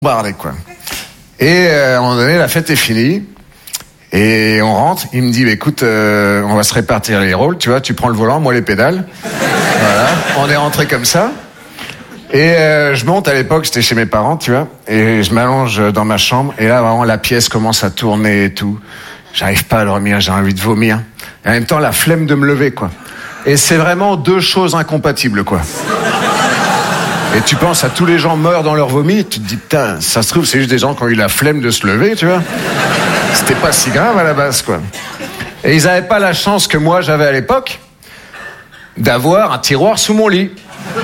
Bardé, quoi. Et à un moment donné, la fête est finie. Et on rentre. Il me dit, bah, écoute, on va se répartir les rôles, tu vois. Tu prends le volant, moi les pédales. Voilà. On est rentré comme ça. Et je monte, à l'époque, j'étais chez mes parents, tu vois. Et je m'allonge dans ma chambre. Et là, vraiment, la pièce commence à tourner et tout. J'arrive pas à dormir, j'ai envie de vomir. Et en même temps, la flemme de me lever, quoi. Et c'est vraiment deux choses incompatibles, quoi. Et tu penses à tous les gens morts dans leur vomi, et tu te dis, putain, ça se trouve, c'est juste des gens qui ont eu la flemme de se lever, tu vois. C'était pas si grave à la base, quoi. Et ils avaient pas la chance que moi j'avais à l'époque d'avoir un tiroir sous mon lit.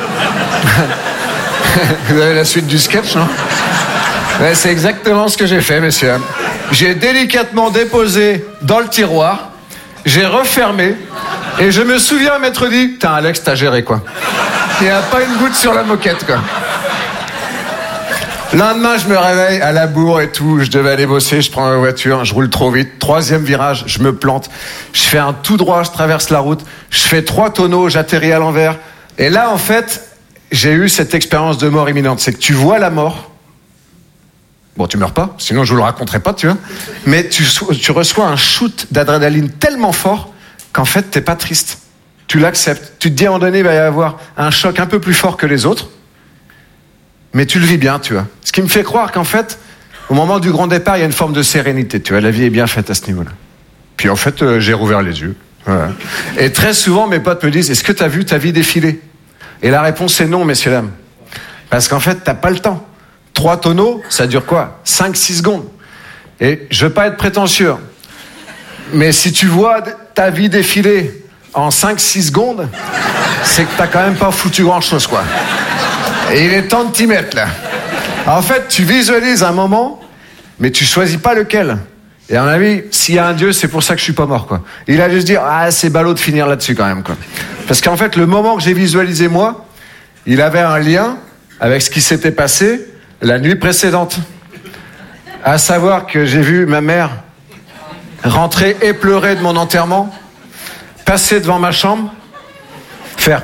Vous avez la suite du sketch, non? Ouais, c'est exactement ce que j'ai fait, messieurs. J'ai délicatement déposé dans le tiroir, j'ai refermé, et je me souviens m'être dit, putain, Alex, t'as géré, quoi. Il n'y a pas une goutte sur la moquette, quoi. Lendemain, je me réveille à la bourre et tout. Je devais aller bosser, je prends la voiture, je roule trop vite. 3e virage, je me plante. Je fais un tout droit, je traverse la route. Je fais 3 tonneaux, j'atterris à l'envers. Et là, en fait, j'ai eu cette expérience de mort imminente. C'est que tu vois la mort. Bon, tu meurs pas, sinon je vous le raconterai pas, tu vois. Mais tu reçois un shoot d'adrénaline tellement fort qu'en fait, t'es pas triste. Tu l'acceptes. Tu te dis à un moment donné, il va y avoir un choc un peu plus fort que les autres. Mais tu le vis bien, tu vois. Ce qui me fait croire qu'en fait, au moment du grand départ, il y a une forme de sérénité, tu vois. La vie est bien faite à ce niveau-là. Puis en fait, j'ai rouvert les yeux. Voilà. Et très souvent, mes potes me disent, est-ce que tu as vu ta vie défiler? Et la réponse est non, messieurs, dames. Parce qu'en fait, t'as pas le temps. 3 tonneaux, ça dure quoi? 5-6 secondes. Et je veux pas être prétentieux, mais si tu vois ta vie défiler en 5-6 secondes, c'est que t'as quand même pas foutu grand-chose, quoi. Et il est temps de t'y mettre, là. En fait, tu visualises un moment, mais tu choisis pas lequel. Et à mon avis, s'il y a un Dieu, c'est pour ça que je suis pas mort, quoi. Il a juste dit, ah, c'est ballot de finir là-dessus, quand même, quoi. Parce qu'en fait, le moment que j'ai visualisé, moi, il avait un lien avec ce qui s'était passé la nuit précédente. À savoir que j'ai vu ma mère rentrer éplorée de mon enterrement, passer devant ma chambre, faire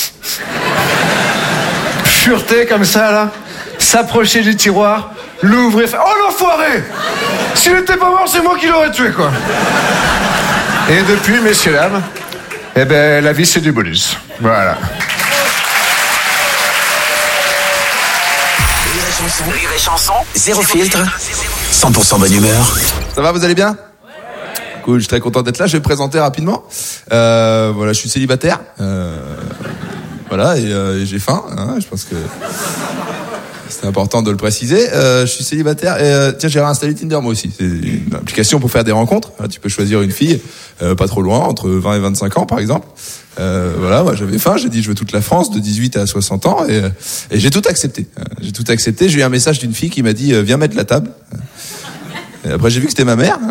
fureter comme ça, là, s'approcher du tiroir, l'ouvrir, faire « Oh l'enfoiré! S'il n'était pas mort, c'est moi qui l'aurais tué, quoi !» Et depuis, messieurs, dames, eh ben, la vie, c'est du bonus. Voilà. Rire et chanson, zéro filtre, 100% bonne humeur. Ça va, vous allez bien? Cool, je suis très content d'être là. Je vais me présenter rapidement. Voilà, je suis célibataire. Voilà, et j'ai faim. Hein, je pense que c'est important de le préciser. Je suis célibataire. Et tiens, j'ai réinstallé Tinder moi aussi. C'est une application pour faire des rencontres. Tu peux choisir une fille, pas trop loin, entre 20 et 25 ans par exemple. Voilà, moi j'avais faim, j'ai dit je veux toute la France de 18 à 60 ans et j'ai tout accepté. J'ai tout accepté. J'ai eu un message d'une fille qui m'a dit viens mettre la table. Et après j'ai vu que c'était ma mère.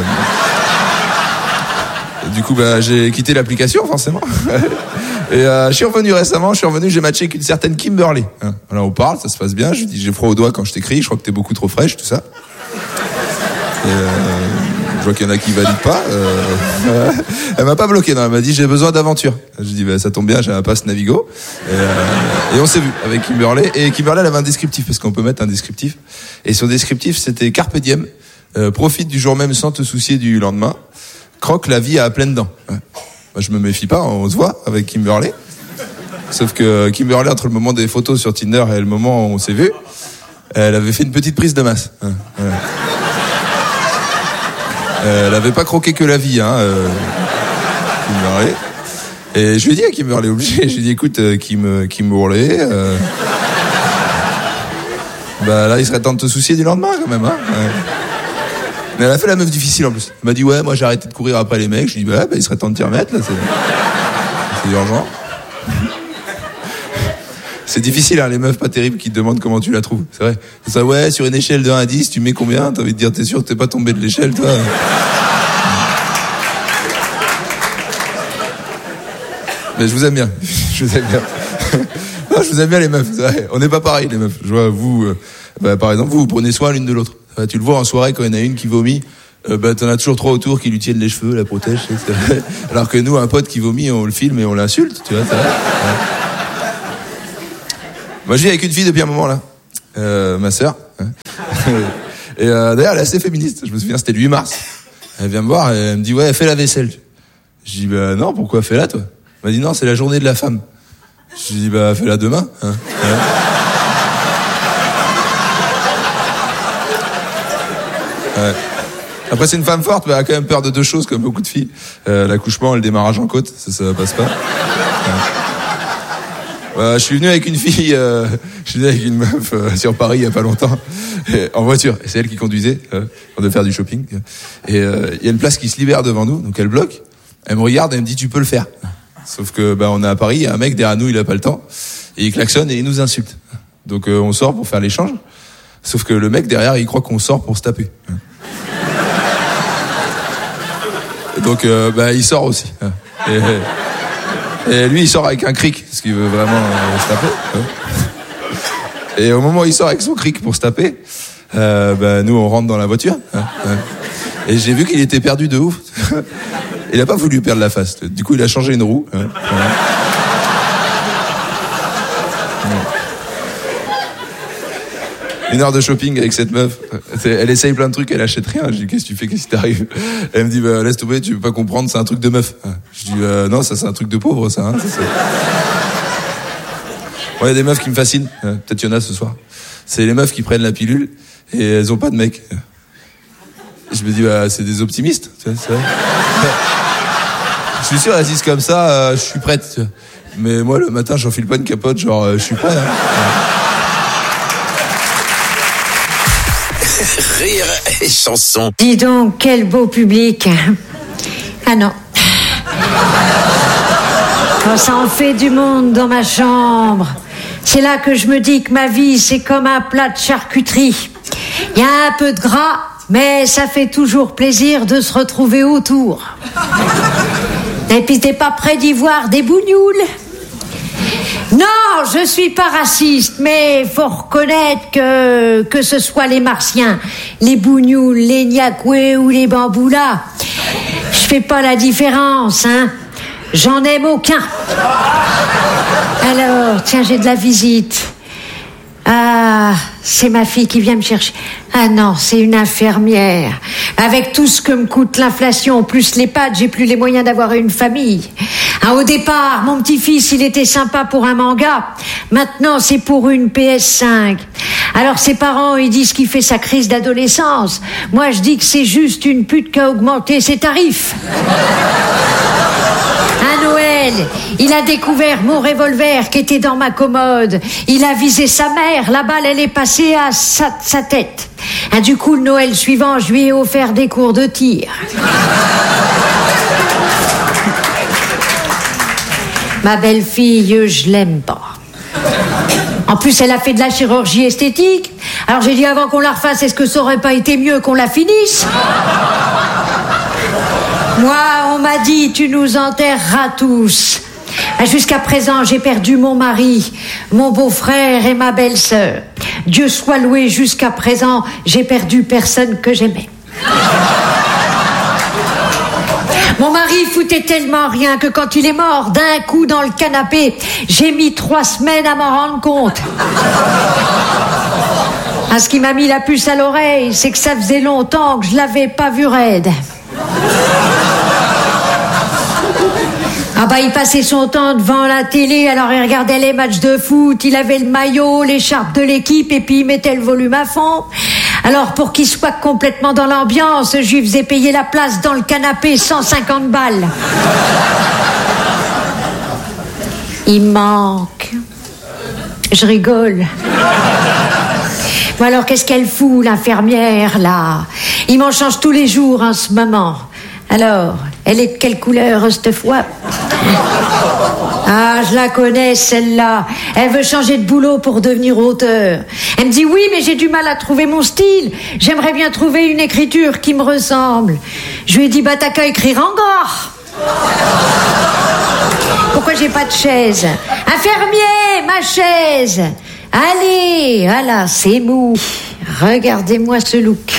Du coup, j'ai quitté l'application, forcément. Et je suis revenu récemment, j'ai matché avec une certaine Kimberly. Voilà, on parle, ça se passe bien. Je lui dis, j'ai froid aux doigts quand je t'écris, je crois que t'es beaucoup trop fraîche, tout ça. Et je vois qu'il y en a qui valident pas. Elle m'a pas bloqué, non, elle m'a dit, j'ai besoin d'aventure. Je lui dis, ça tombe bien, j'ai un pass Navigo. Et on s'est vu avec Kimberly. Et Kimberly, elle avait un descriptif, parce qu'on peut mettre un descriptif. Et son descriptif, c'était Carpe diem. Profite du jour même sans te soucier du lendemain. Croque la vie à pleines dents. Ouais. Moi, je me méfie pas, on se voit avec Kimberly. Sauf que Kimberly, entre le moment des photos sur Tinder et le moment où on s'est vu, elle avait fait une petite prise de masse. Ouais. Elle avait pas croqué que la vie, Kimberly. Et je lui ai dit à Kimberly, obligé, je lui ai dit, écoute, Kimberly, là, il serait temps de te soucier du lendemain, quand même, hein. Ouais. Mais elle a fait la meuf difficile en plus. Elle m'a dit ouais, moi j'ai arrêté de courir après les mecs. Je lui ai dit il serait temps de t'y remettre là, c'est urgent. C'est difficile les meufs pas terribles qui te demandent comment tu la trouves. C'est vrai. C'est ça, ouais, sur une échelle de 1 à 10, tu mets combien? T'as envie de dire t'es sûr que t'es pas tombé de l'échelle toi? Mais je vous aime bien. Je vous aime bien. Non, je vous aime bien les meufs. C'est vrai. On n'est pas pareil les meufs. Je vois vous par exemple vous prenez soin l'une de l'autre. Tu le vois en soirée quand il y en a une qui vomit, t'en as toujours 3 autour qui lui tiennent les cheveux, la protègent. Alors que nous, un pote qui vomit, on le filme et on l'insulte, tu vois. Ouais. Moi, je vis avec une fille depuis un moment là. ma sœur. Et d'ailleurs, elle est assez féministe. Je me souviens, c'était le 8 mars. Elle vient me voir et elle me dit, ouais, fais la vaisselle. Je dis, bah non, pourquoi fais-la, toi? Elle m'a dit, non, c'est la journée de la femme. Je dis, bah fais-la demain. Hein. Ouais. Après, c'est une femme forte, mais elle a quand même peur de deux choses, comme beaucoup de filles. L'accouchement et le démarrage en côte, ça passe pas. Je suis venu avec une fille, je suis venu avec une meuf sur Paris il y a pas longtemps, en voiture. Et c'est elle qui conduisait, on devait faire du shopping. Et il y a une place qui se libère devant nous, donc elle bloque. Elle me regarde et elle me dit, tu peux le faire. Sauf que on est à Paris, il y a un mec derrière nous, il a pas le temps. Et il klaxonne et il nous insulte. Donc on sort pour faire l'échange. Sauf que le mec derrière, il croit qu'on sort pour se taper. Et donc il sort aussi. Et lui, il sort avec un cric, parce qu'il veut vraiment se taper. Et au moment où il sort avec son cric pour se taper, nous, on rentre dans la voiture. Et j'ai vu qu'il était perdu de ouf. Il a pas voulu perdre la face. Du coup, il a changé une roue. Une heure de shopping avec cette meuf. Elle essaye plein de trucs, elle achète rien. Je dis, qu'est-ce que tu fais, qu'est-ce qui t'arrive? Elle me dit, laisse tomber, tu veux pas comprendre, c'est un truc de meuf. Je dis, non, ça c'est un truc de pauvre, ça. Hein, il y a des meufs qui me fascinent. Peut-être il y en a ce soir. C'est les meufs qui prennent la pilule et elles ont pas de mec. Je me dis, c'est des optimistes. Tu vois, c'est vrai. Je suis sûr, elles disent comme ça, je suis prête. Tu vois. Mais moi, le matin, j'enfile pas une capote, genre, je suis prêt. Hein. Rire et chanson. Dis donc, quel beau public. Ah non. Quand ça en fait du monde dans ma chambre, c'est là que je me dis que ma vie, c'est comme un plat de charcuterie. Il y a un peu de gras, mais ça fait toujours plaisir de se retrouver autour. Et puis t'es pas prêt d'y voir des bougnoules? Non, je suis pas raciste, mais faut reconnaître que ce soit les Martiens, les Bougnoules, les Niakoué ou les Bamboulas, je fais pas la différence, hein. J'en aime aucun. Alors, tiens, j'ai de la visite. Ah, c'est ma fille qui vient me chercher. Ah non, c'est une infirmière. Avec tout ce que me coûte l'inflation, plus les pâtes, j'ai plus les moyens d'avoir une famille. Ah, au départ, mon petit-fils, il était sympa pour un manga. Maintenant, c'est pour une PS5. Alors, ses parents, ils disent qu'il fait sa crise d'adolescence. Moi, je dis que c'est juste une pute qui a augmenté ses tarifs. À Noël, il a découvert mon revolver qui était dans ma commode. Il a visé sa mère. La balle, elle est passée à sa tête. Ah, du coup, le Noël suivant, je lui ai offert des cours de tir. Ma belle-fille, je l'aime pas. En plus, elle a fait de la chirurgie esthétique. Alors j'ai dit, avant qu'on la refasse, est-ce que ça aurait pas été mieux qu'on la finisse? Moi, on m'a dit, tu nous enterreras tous. Jusqu'à présent, j'ai perdu mon mari, mon beau-frère et ma belle-sœur. Dieu soit loué, jusqu'à présent, j'ai perdu personne que j'aimais. Mon mari foutait tellement rien que quand il est mort d'un coup dans le canapé, j'ai mis 3 semaines à m'en rendre compte. Ah, ce qui m'a mis la puce à l'oreille, c'est que ça faisait longtemps que je l'avais pas vu raide. Ah bah il passait son temps devant la télé, alors il regardait les matchs de foot, il avait le maillot, l'écharpe de l'équipe et puis il mettait le volume à fond. Alors pour qu'il soit complètement dans l'ambiance, je lui faisais payer la place dans le canapé 150 balles. Il manque. Je rigole. Bon alors qu'est-ce qu'elle fout l'infirmière là? Il m'en change tous les jours en ce moment. Alors, elle est de quelle couleur cette fois? Ah, je la connais celle-là. Elle veut changer de boulot pour devenir auteur. Elle me dit oui, mais j'ai du mal à trouver mon style. J'aimerais bien trouver une écriture qui me ressemble. Je lui ai dit bah t'as qu'à écrire en gras. Pourquoi j'ai pas de chaise? Infirmier, ma chaise. Allez, voilà, c'est mou. Regardez-moi ce look.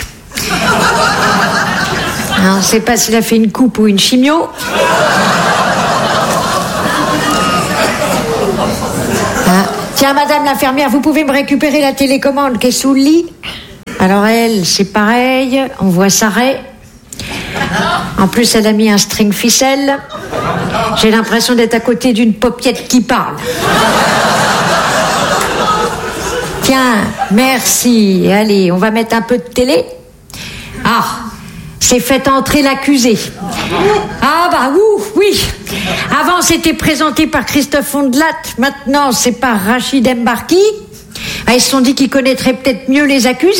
On ne sait pas s'il a fait une coupe ou une chimio. Ah, tiens, Tiens, madame l'infirmière, vous pouvez me récupérer la télécommande qui est sous le lit? Alors elle, c'est pareil, on voit ça raie. En plus, elle a mis un string ficelle. J'ai l'impression d'être à côté d'une paupiette qui parle. Tiens, merci. Allez, on va mettre un peu de télé. Ah, c'est fait entrer l'accusé. Ah bah oui. Avant, c'était présenté par Christophe Fondelat. Maintenant, c'est par Rachid Embarki. Ah, ils se sont dit qu'ils connaîtraient peut-être mieux les accusés.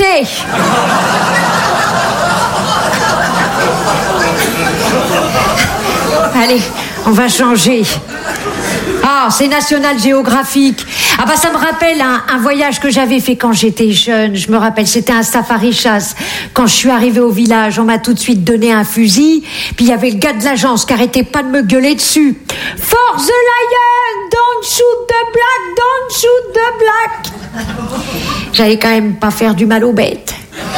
Allez, on va changer. Ah, c'est National Geographic. Ah bah ça me rappelle un voyage que j'avais fait quand j'étais jeune. Je me rappelle, c'était un safari chasse. Quand je suis arrivée au village, on m'a tout de suite donné un fusil. Puis il y avait le gars de l'agence qui arrêtait pas de me gueuler dessus. For the lion, don't shoot the black, don't shoot the black. J'allais quand même pas faire du mal aux bêtes.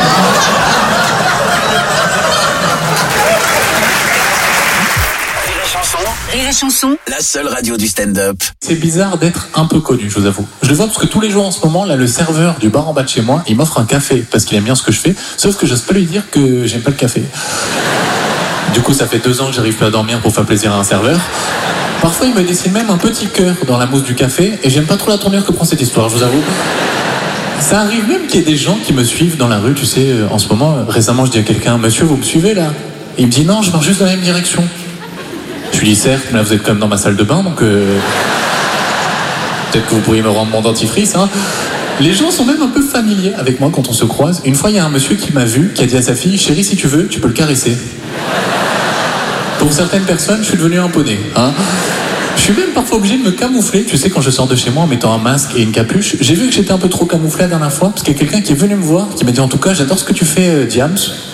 Rire et chanson, la seule radio du stand-up. C'est bizarre d'être un peu connu, je vous avoue. Je le vois parce que tous les jours en ce moment, là, le serveur du bar en bas de chez moi, il m'offre un café parce qu'il aime bien ce que je fais, sauf que j'ose pas lui dire que j'aime pas le café. Du coup, ça fait 2 ans que j'arrive pas à dormir pour faire plaisir à un serveur. Parfois, il me dessine même un petit cœur dans la mousse du café et j'aime pas trop la tournure que prend cette histoire, je vous avoue. Ça arrive même qu'il y ait des gens qui me suivent dans la rue, tu sais, en ce moment, récemment, je dis à quelqu'un, monsieur, vous me suivez là? Et il me dit, non, je marche juste dans la même direction. Je lui dis certes, mais là vous êtes comme dans ma salle de bain, donc peut-être que vous pourriez me rendre mon dentifrice. Hein. Les gens sont même un peu familiers avec moi quand on se croise. Une fois, il y a un monsieur qui m'a vu, qui a dit à sa fille, chérie, si tu veux, tu peux le caresser. Pour certaines personnes, je suis devenu un poney. Hein. Je suis même parfois obligé de me camoufler. Tu sais, quand je sors de chez moi en mettant un masque et une capuche, j'ai vu que j'étais un peu trop camouflé la dernière fois, parce qu'il y a quelqu'un qui est venu me voir, qui m'a dit en tout cas, j'adore ce que tu fais, Diams.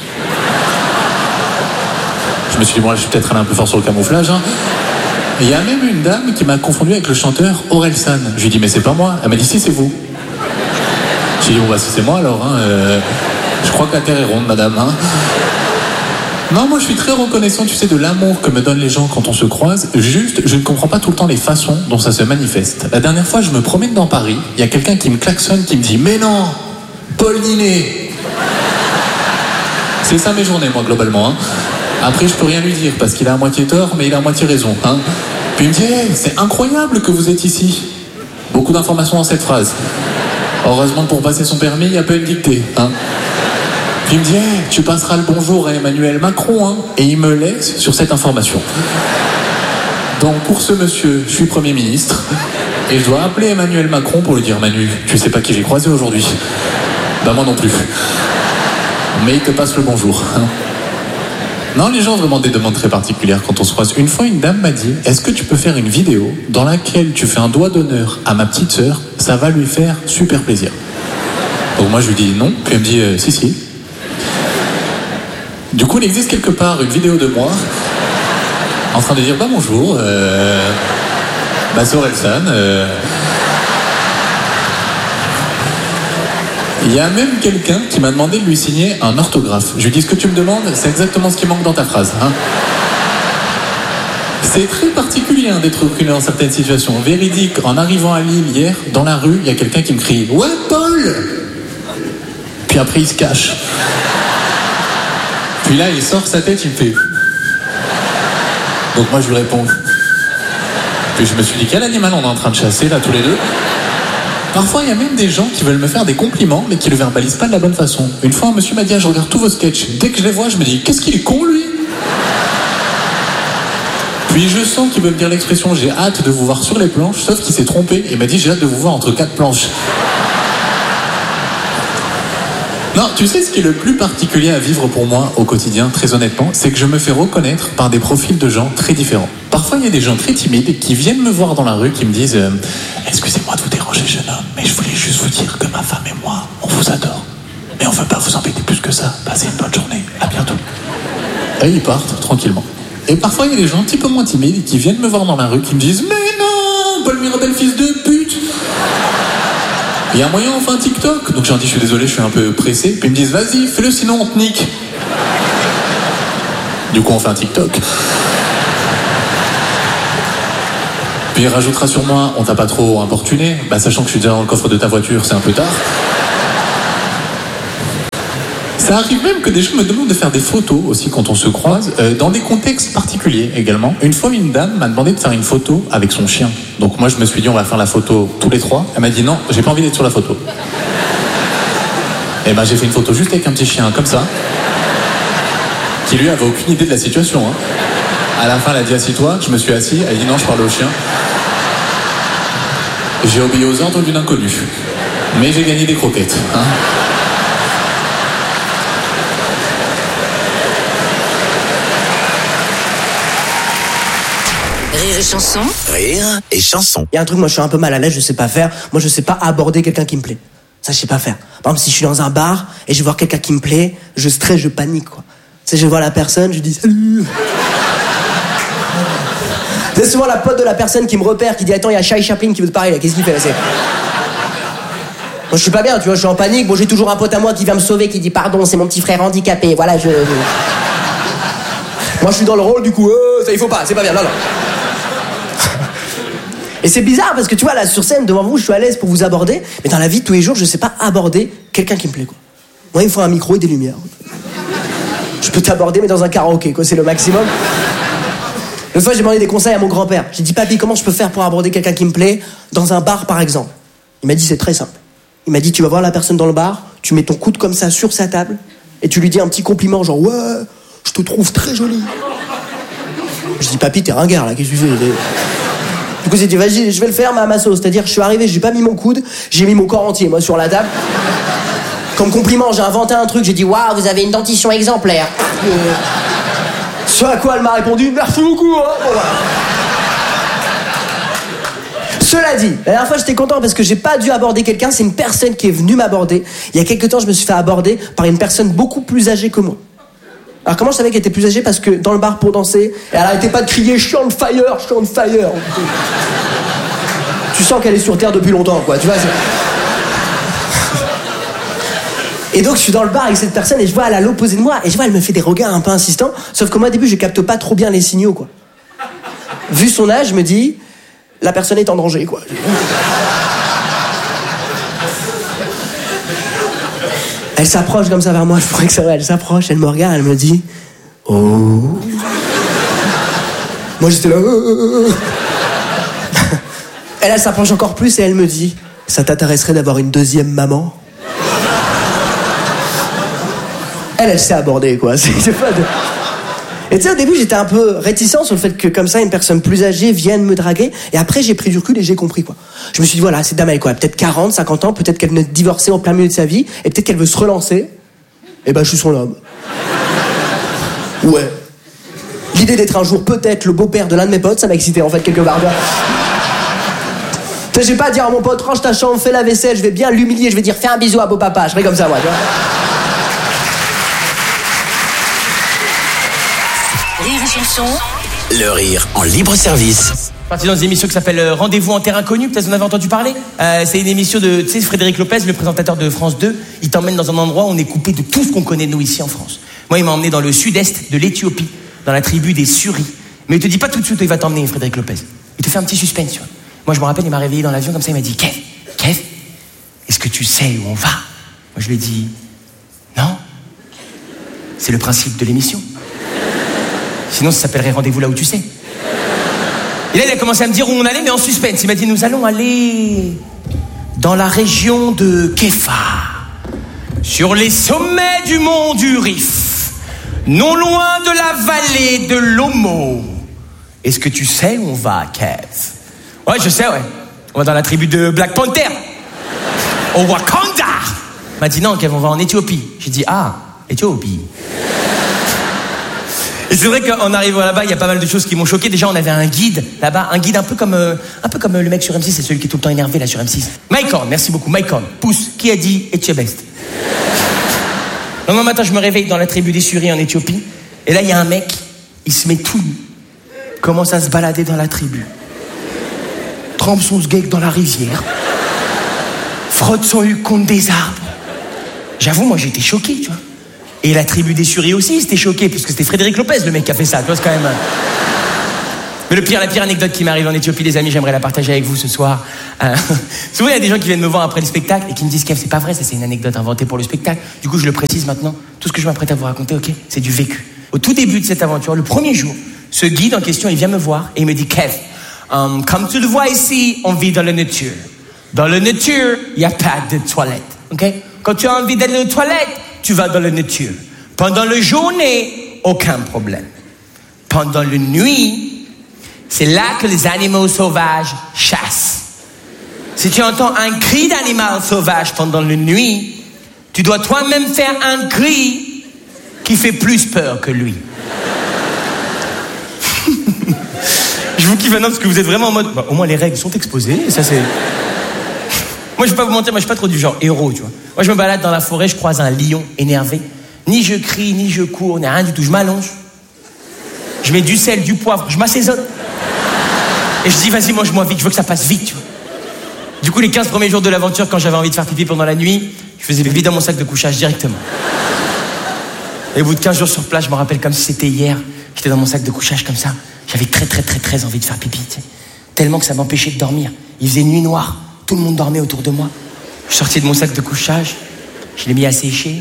Je me suis dit, bon là, je suis peut-être allé un peu fort sur le camouflage. Hein. Il y a même une dame qui m'a confondu avec le chanteur Orelsan. Je lui ai dit, mais c'est pas moi. Elle m'a dit, si, c'est vous. J'ai dit, bon bah si c'est moi alors. Hein, je crois que la terre est ronde, madame. Hein. Non, moi je suis très reconnaissant, tu sais, de l'amour que me donnent les gens quand on se croise. Juste, je ne comprends pas tout le temps les façons dont ça se manifeste. La dernière fois, je me promène dans Paris. Il y a quelqu'un qui me klaxonne, qui me dit, mais non, Paul Ninet. C'est ça mes journées, moi, globalement. Hein. Après, je peux rien lui dire, parce qu'il a à moitié tort, mais il a à moitié raison. Hein. Puis il me dit, hey, c'est incroyable que vous êtes ici. Beaucoup d'informations dans cette phrase. Heureusement, pour passer son permis, il n'y a pas une dictée. Hein. Puis il me dit, hey, tu passeras le bonjour à Emmanuel Macron. Hein. Et il me laisse sur cette information. Donc, pour ce monsieur, je suis Premier ministre. Et je dois appeler Emmanuel Macron pour lui dire, Manu, tu sais pas qui j'ai croisé aujourd'hui? Bah moi non plus. Mais il te passe le bonjour. Hein. Non, les gens ont vraiment des demandes très particulières quand on se croise. Une fois, une dame m'a dit, est-ce que tu peux faire une vidéo dans laquelle tu fais un doigt d'honneur à ma petite sœur? Ça va lui faire super plaisir. Donc moi, je lui dis non. Puis elle me dit, si. Du coup, il existe quelque part une vidéo de moi en train de dire, bah bonjour, c'est Orelsan. Il y a même quelqu'un qui m'a demandé de lui signer un orthographe. Je lui dis, ce que tu me demandes, c'est exactement ce qui manque dans ta phrase. Hein. C'est très particulier hein, d'être reconnu dans certaines situations. Véridique, en arrivant à Lille hier, dans la rue, il y a quelqu'un qui me crie « Ouais, Paul !» Puis après, il se cache. Puis là, il sort sa tête, il me fait « Donc moi, je lui réponds. Puis je me suis dit, quel animal on est en train de chasser, là, tous les deux ? Parfois, il y a même des gens qui veulent me faire des compliments, mais qui le verbalisent pas de la bonne façon. Une fois, un monsieur m'a dit, je regarde tous vos sketchs. Dès que je les vois, je me dis, qu'est-ce qu'il est con, lui ? Puis je sens qu'il veut me dire l'expression, j'ai hâte de vous voir sur les planches, sauf qu'il s'est trompé et m'a dit, j'ai hâte de vous voir entre 4 planches. Non, tu sais ce qui est le plus particulier à vivre pour moi au quotidien, très honnêtement, c'est que je me fais reconnaître par des profils de gens très différents. Parfois, il y a des gens très timides qui viennent me voir dans la rue, qui me disent « Excusez-moi de vous déranger, jeune homme, mais je voulais juste vous dire que ma femme et moi, on vous adore. Mais on ne veut pas vous embêter plus que ça. Passez une bonne journée. À bientôt. » Et ils partent tranquillement. Et parfois, il y a des gens un petit peu moins timides qui viennent me voir dans la rue, qui me disent « Mais non, Paul Mirabel, fils de pute !» Il y a un moyen, on fait un TikTok. Donc j'ai dit, je suis désolé, je suis un peu pressé. Puis ils me disent, vas-y, fais-le, sinon on te nique. Du coup, on fait un TikTok. Puis il rajoutera sur moi, on t'a pas trop importuné, sachant que je suis déjà dans le coffre de ta voiture, c'est un peu tard. Ça arrive même que des gens me demandent de faire des photos aussi quand on se croise, dans des contextes particuliers également. Une fois, une dame m'a demandé de faire une photo avec son chien. Donc moi, je me suis dit, on va faire la photo tous les trois. Elle m'a dit, non, j'ai pas envie d'être sur la photo. Et j'ai fait une photo juste avec un petit chien, comme ça, qui lui avait aucune idée de la situation. Hein. À la fin, elle a dit, assis-toi. Je me suis assis. Elle a dit, non, je parle au chien. J'ai obéi aux ordres d'une inconnue. Mais j'ai gagné des croquettes. Hein. Rire et chanson. Rire et chanson. Il y a un truc, moi je suis un peu mal à l'aise, je sais pas faire. Moi je sais pas aborder quelqu'un qui me plaît. Ça je sais pas faire. Par exemple, si je suis dans un bar et je vais voir quelqu'un qui me plaît, je stresse, je panique quoi. Tu sais, je vois la personne, je dis salut. C'est souvent la pote de la personne qui me repère, qui dit attends, il y a Charlie Chaplin qui veut te parler là, qu'est-ce qu'il fait là, Moi je suis pas bien, tu vois, je suis en panique. Bon, j'ai toujours un pote à moi qui vient me sauver, qui dit pardon, c'est mon petit frère handicapé. Voilà, moi je suis dans le rôle du coup, ça il faut pas, c'est pas bien, non. Et c'est bizarre parce que tu vois, là, sur scène, devant vous, je suis à l'aise pour vous aborder, mais dans la vie de tous les jours, je sais pas aborder quelqu'un qui me plaît, quoi. Moi, il me faut un micro et des lumières. Je peux t'aborder, mais dans un karaoké, quoi, c'est le maximum. Une fois, j'ai demandé des conseils à mon grand-père. J'ai dit, papy, comment je peux faire pour aborder quelqu'un qui me plaît dans un bar, par exemple? Il m'a dit, c'est très simple. Il m'a dit, tu vas voir la personne dans le bar, tu mets ton coude comme ça sur sa table, et tu lui dis un petit compliment, genre, ouais, je te trouve très jolie. Je dis, papy, t'es ringard, là, qu'est-ce que tu fais? Du coup, j'ai dit, vas-y, je vais le faire, mais à ma sauce. C'est-à-dire, je suis arrivé, j'ai pas mis mon coude, j'ai mis mon corps entier, moi, sur la table. Comme compliment, j'ai inventé un truc, j'ai dit, waouh, vous avez une dentition exemplaire. Ce à quoi elle m'a répondu, merci beaucoup, hein. Bon, voilà. Cela dit, la dernière fois, j'étais content parce que j'ai pas dû aborder quelqu'un, c'est une personne qui est venue m'aborder. Il y a quelques temps, je me suis fait aborder par une personne beaucoup plus âgée que moi. Alors comment je savais qu'elle était plus âgée? Parce que dans le bar pour danser, elle arrêtait pas de crier « Je suis on fire, je suis on fire ». Tu sens qu'elle est sur Terre depuis longtemps, quoi, tu vois. Et donc je suis dans le bar avec cette personne et je vois elle à l'opposé de moi et je vois elle me fait des regards un peu insistants, sauf que moi au début je capte pas trop bien les signaux, quoi. Vu son âge, je me dis la personne est en danger, quoi. Elle s'approche comme ça vers moi, je pourrais que ça va, elle s'approche, elle me regarde, elle me dit « Oh ». Moi j'étais là Elle s'approche encore plus et elle me dit « Ça t'intéresserait d'avoir une deuxième maman ?» Elle s'est abordée, quoi. C'est pas de... Et tu sais, au début, j'étais un peu réticent sur le fait que, comme ça, une personne plus âgée vienne me draguer. Et après, j'ai pris du recul et j'ai compris, quoi. Je me suis dit, voilà, cette dame, elle est quoi? Peut-être 40, 50 ans, peut-être qu'elle venait de divorcer en plein milieu de sa vie, et peut-être qu'elle veut se relancer. Et ben, je suis son homme. Ouais. L'idée d'être un jour peut-être le beau-père de l'un de mes potes, ça m'a excité, en fait, quelque part. Tu sais, j'ai pas à dire à mon pote, range ta chambre, fais la vaisselle, je vais bien l'humilier, je vais dire, fais un bisou à beau papa. Je ferai comme ça, moi, tu vois. Rire et chanson. Le rire en libre service. Parti dans une émission qui s'appelle Rendez-vous en terre inconnue, peut-être vous en avez entendu parler. C'est une émission de, tu sais, Frédéric Lopez, le présentateur de France 2. Il t'emmène dans un endroit où on est coupé de tout ce qu'on connaît nous ici en France. Moi, il m'a emmené dans le sud-est de l'Éthiopie, dans la tribu des Suris. Mais il te dit pas tout de suite où il va t'emmener, Frédéric Lopez. Il te fait un petit suspense, tu vois. Moi, je me rappelle, il m'a réveillé dans l'avion comme ça, il m'a dit, Kev, est-ce que tu sais où on va? Moi, je lui ai dit, non. C'est le principe de l'émission. Sinon, ça s'appellerait Rendez-vous là où tu sais. Et là, il a commencé à me dire où on allait, mais en suspense. Il m'a dit, nous allons aller dans la région de Kefa, sur les sommets du mont du Rif, non loin de la vallée de l'Omo. Est-ce que tu sais où on va, Kev? Ouais, je sais, ouais. On va dans la tribu de Black Panther, au Wakanda. Il m'a dit, non, Kev, on va en Éthiopie. J'ai dit, ah, Éthiopie. Et c'est vrai qu'en arrivant là-bas, il y a pas mal de choses qui m'ont choqué. Déjà, on avait un guide là-bas, un guide un peu comme le mec sur M6, c'est celui qui est tout le temps énervé là sur M6. Mike Horn, merci beaucoup, Mike Horn. Pousse, qui a dit Ethiopest? Le lendemain matin, je me réveille dans la tribu des Suris en Éthiopie. Et là, il y a un mec, il se met tout nu, commence à se balader dans la tribu, trempe son sgeg dans la rivière, frotte son huc contre des arbres. J'avoue, moi, j'ai été choqué, tu vois. Et la tribu des Suris aussi, c'était choqué, puisque c'était Frédéric Lopez, le mec qui a fait ça, tu vois, c'est quand même... Mais la pire anecdote qui m'arrive en Éthiopie, les amis, j'aimerais la partager avec vous ce soir. Souvent, il y a des gens qui viennent me voir après le spectacle et qui me disent Kev, c'est pas vrai, ça c'est une anecdote inventée pour le spectacle. Du coup, je le précise maintenant. Tout ce que je m'apprête à vous raconter, ok, c'est du vécu. Au tout début de cette aventure, le premier jour, ce guide en question, il vient me voir et il me dit Kev, comme tu le vois ici, on vit dans la nature. Dans la nature, il n'y a pas de toilette, ok? Quand tu as envie d'aller aux toilettes, tu vas dans la nature. Pendant la journée, aucun problème. Pendant la nuit, c'est là que les animaux sauvages chassent. Si tu entends un cri d'animal sauvage pendant la nuit, tu dois toi-même faire un cri qui fait plus peur que lui. Je vous kiffe maintenant parce que vous êtes vraiment en mode... au moins les règles sont exposées, et ça c'est... Moi je vais pas vous mentir, moi je suis pas trop du genre héros, tu vois. Moi je me balade dans la forêt, je croise un lion énervé. Ni je crie, ni je cours, ni rien du tout. Je m'allonge. Je mets du sel, du poivre, je m'assaisonne. Et je dis, vas-y, mange-moi vite, je veux que ça passe vite, tu vois. Du coup, les 15 premiers jours de l'aventure, quand j'avais envie de faire pipi pendant la nuit, je faisais pipi dans mon sac de couchage directement. Et au bout de 15 jours sur place, je me rappelle comme si c'était hier, j'étais dans mon sac de couchage comme ça. J'avais très envie de faire pipi, tu sais. Tellement que ça m'empêchait de dormir. Il faisait nuit noire, tout le monde dormait autour de moi. Je suis sorti de mon sac de couchage, je l'ai mis à sécher.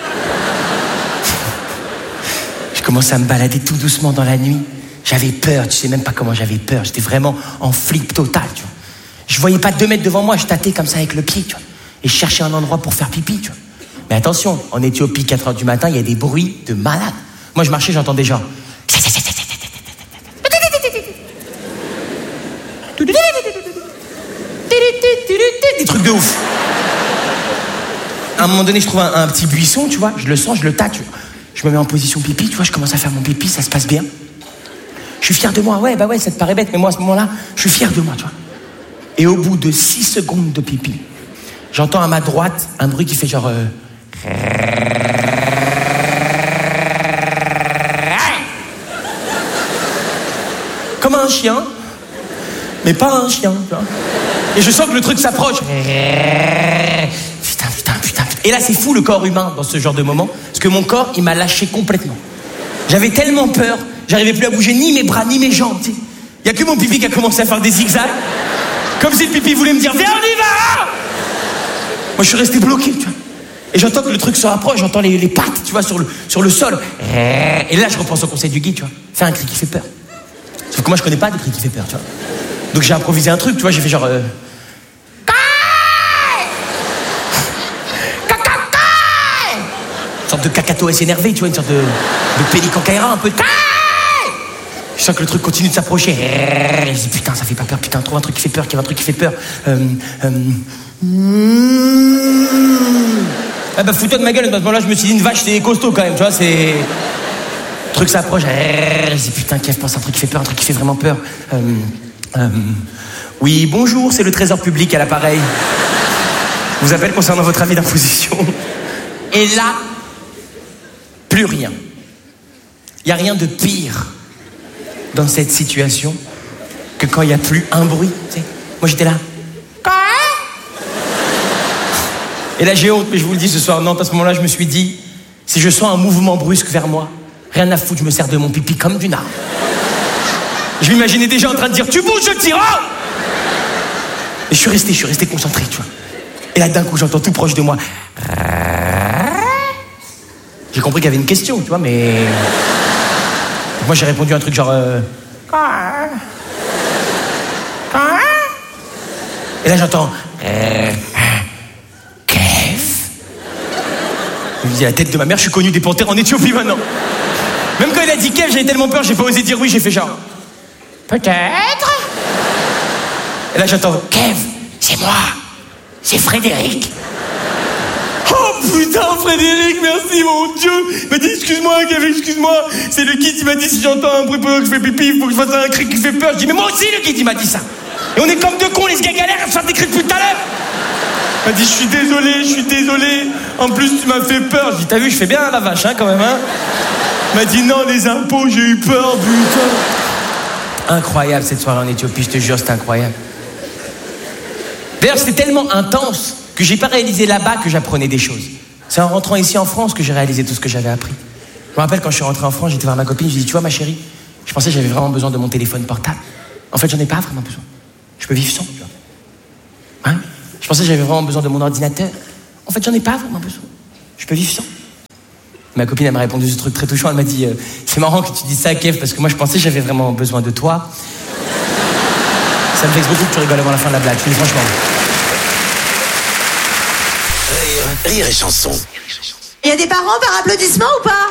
Je commençais à me balader tout doucement dans la nuit. J'avais peur, tu sais même pas comment j'avais peur. J'étais vraiment en flip total, tu vois. Je voyais pas 2 mètres devant moi, je tâtais comme ça avec le pied, tu vois. Et je cherchais un endroit pour faire pipi, tu vois. Mais attention, en Éthiopie, 4h du matin, il y a des bruits de malade. Moi, je marchais, j'entendais genre... Des trucs de ouf. À un moment donné, je trouve un petit buisson, tu vois. Je le sens, je le tâte, tu vois. Je me mets en position pipi, tu vois, je commence à faire mon pipi, ça se passe bien. Je suis fier de moi, ouais, ça te paraît bête, mais moi, à ce moment-là, je suis fier de moi, tu vois. Et au bout de 6 secondes de pipi, j'entends à ma droite un bruit qui fait genre... Comme un chien, mais pas un chien, tu vois. Et je sens que le truc s'approche. Putain. Et là, c'est fou le corps humain dans ce genre de moment, parce que mon corps, il m'a lâché complètement. J'avais tellement peur, j'arrivais plus à bouger ni mes bras, ni mes jambes, tu sais. Il y a que mon pipi qui a commencé à faire des zigzags, comme si le pipi voulait me dire « Viens, on y va !» Moi, je suis resté bloqué, tu vois. Et j'entends que le truc se rapproche, j'entends les pattes, tu vois, sur le sol. Et là, je repense au conseil du guide, tu vois. Fais un cri qui fait peur. Sauf que moi, je connais pas de cri qui fait peur, tu vois. Donc j'ai improvisé un truc, tu vois, j'ai fait genre... Une sorte de cacatoès énervé, tu vois, une sorte de pélican caïra, un peu de... Je sens que le truc continue de s'approcher. Je dis putain, ça fait pas peur, putain, trouve un truc qui fait peur, qu'il y a un truc qui fait peur. Ah bah fous-toi de ma gueule, à ce moment-là, je me suis dit une vache, c'est costaud quand même, tu vois, c'est... Le truc s'approche, je dis putain, Kev, pense à un truc qui fait peur, un truc qui fait vraiment peur. Oui, bonjour, c'est le trésor public à l'appareil. Je vous appelle concernant votre avis d'imposition. Et là, plus rien. Il n'y a rien de pire dans cette situation que quand il n'y a plus un bruit, tu sais. Moi, j'étais là. Et là, j'ai honte, mais je vous le dis ce soir, non, à ce moment-là, je me suis dit, si je sens un mouvement brusque vers moi, rien à foutre, je me sers de mon pipi comme d'une arme. Je m'imaginais déjà en train de dire, tu bouges, je tire, hein. Et je suis resté concentré, tu vois. Et là, d'un coup, j'entends tout proche de moi. J'ai compris qu'il y avait une question, tu vois, mais... Moi, j'ai répondu un truc genre... Et là, j'entends... Kev. Je me dis, à la tête de ma mère, je suis connu des panthères en Éthiopie maintenant. Même quand il a dit Kev, j'avais tellement peur, j'ai pas osé dire oui, j'ai fait genre... Peut-être. Et là, j'entends... Kev, c'est moi. C'est Frédéric. Oh putain, Frédéric, merci mon Dieu. Il m'a dit excuse-moi, Kev, excuse-moi. C'est le guide, il m'a dit si j'entends un bruit pendant que je fais pipi, il faut que je fasse un cri qui fait peur. Je dis mais moi aussi le guide, il m'a dit ça. Et on est comme deux cons, les gars galèrent à faire des cris depuis tout à l'heure. Il m'a dit je suis désolé. En plus tu m'as fait peur. Je dis t'as vu, je fais bien la vache hein, quand même hein. Il m'a dit non, les impôts, j'ai eu peur, putain. Incroyable cette soirée en Éthiopie, je te jure, c'était incroyable. D'ailleurs, c'était tellement intense que j'ai pas réalisé là-bas que j'apprenais des choses. C'est en rentrant ici en France que j'ai réalisé tout ce que j'avais appris. Je me rappelle quand je suis rentré en France, j'étais voir ma copine, je lui ai dit, tu vois ma chérie, Je pensais que j'avais vraiment besoin de mon téléphone portable. En fait, j'en ai pas vraiment besoin. Je peux vivre sans, tu vois. Hein? Je pensais que j'avais vraiment besoin de mon ordinateur. En fait, j'en ai pas vraiment besoin. Je peux vivre sans. Ma copine, elle m'a répondu ce truc très touchant. Elle m'a dit, c'est marrant que tu dises ça, Kev, parce que moi, je pensais que j'avais vraiment besoin de toi. Ça me vexe beaucoup que tu rigoles avant la fin de la blague, mais franchement. Rire et chanson. Il y a des parents par applaudissement ou pas?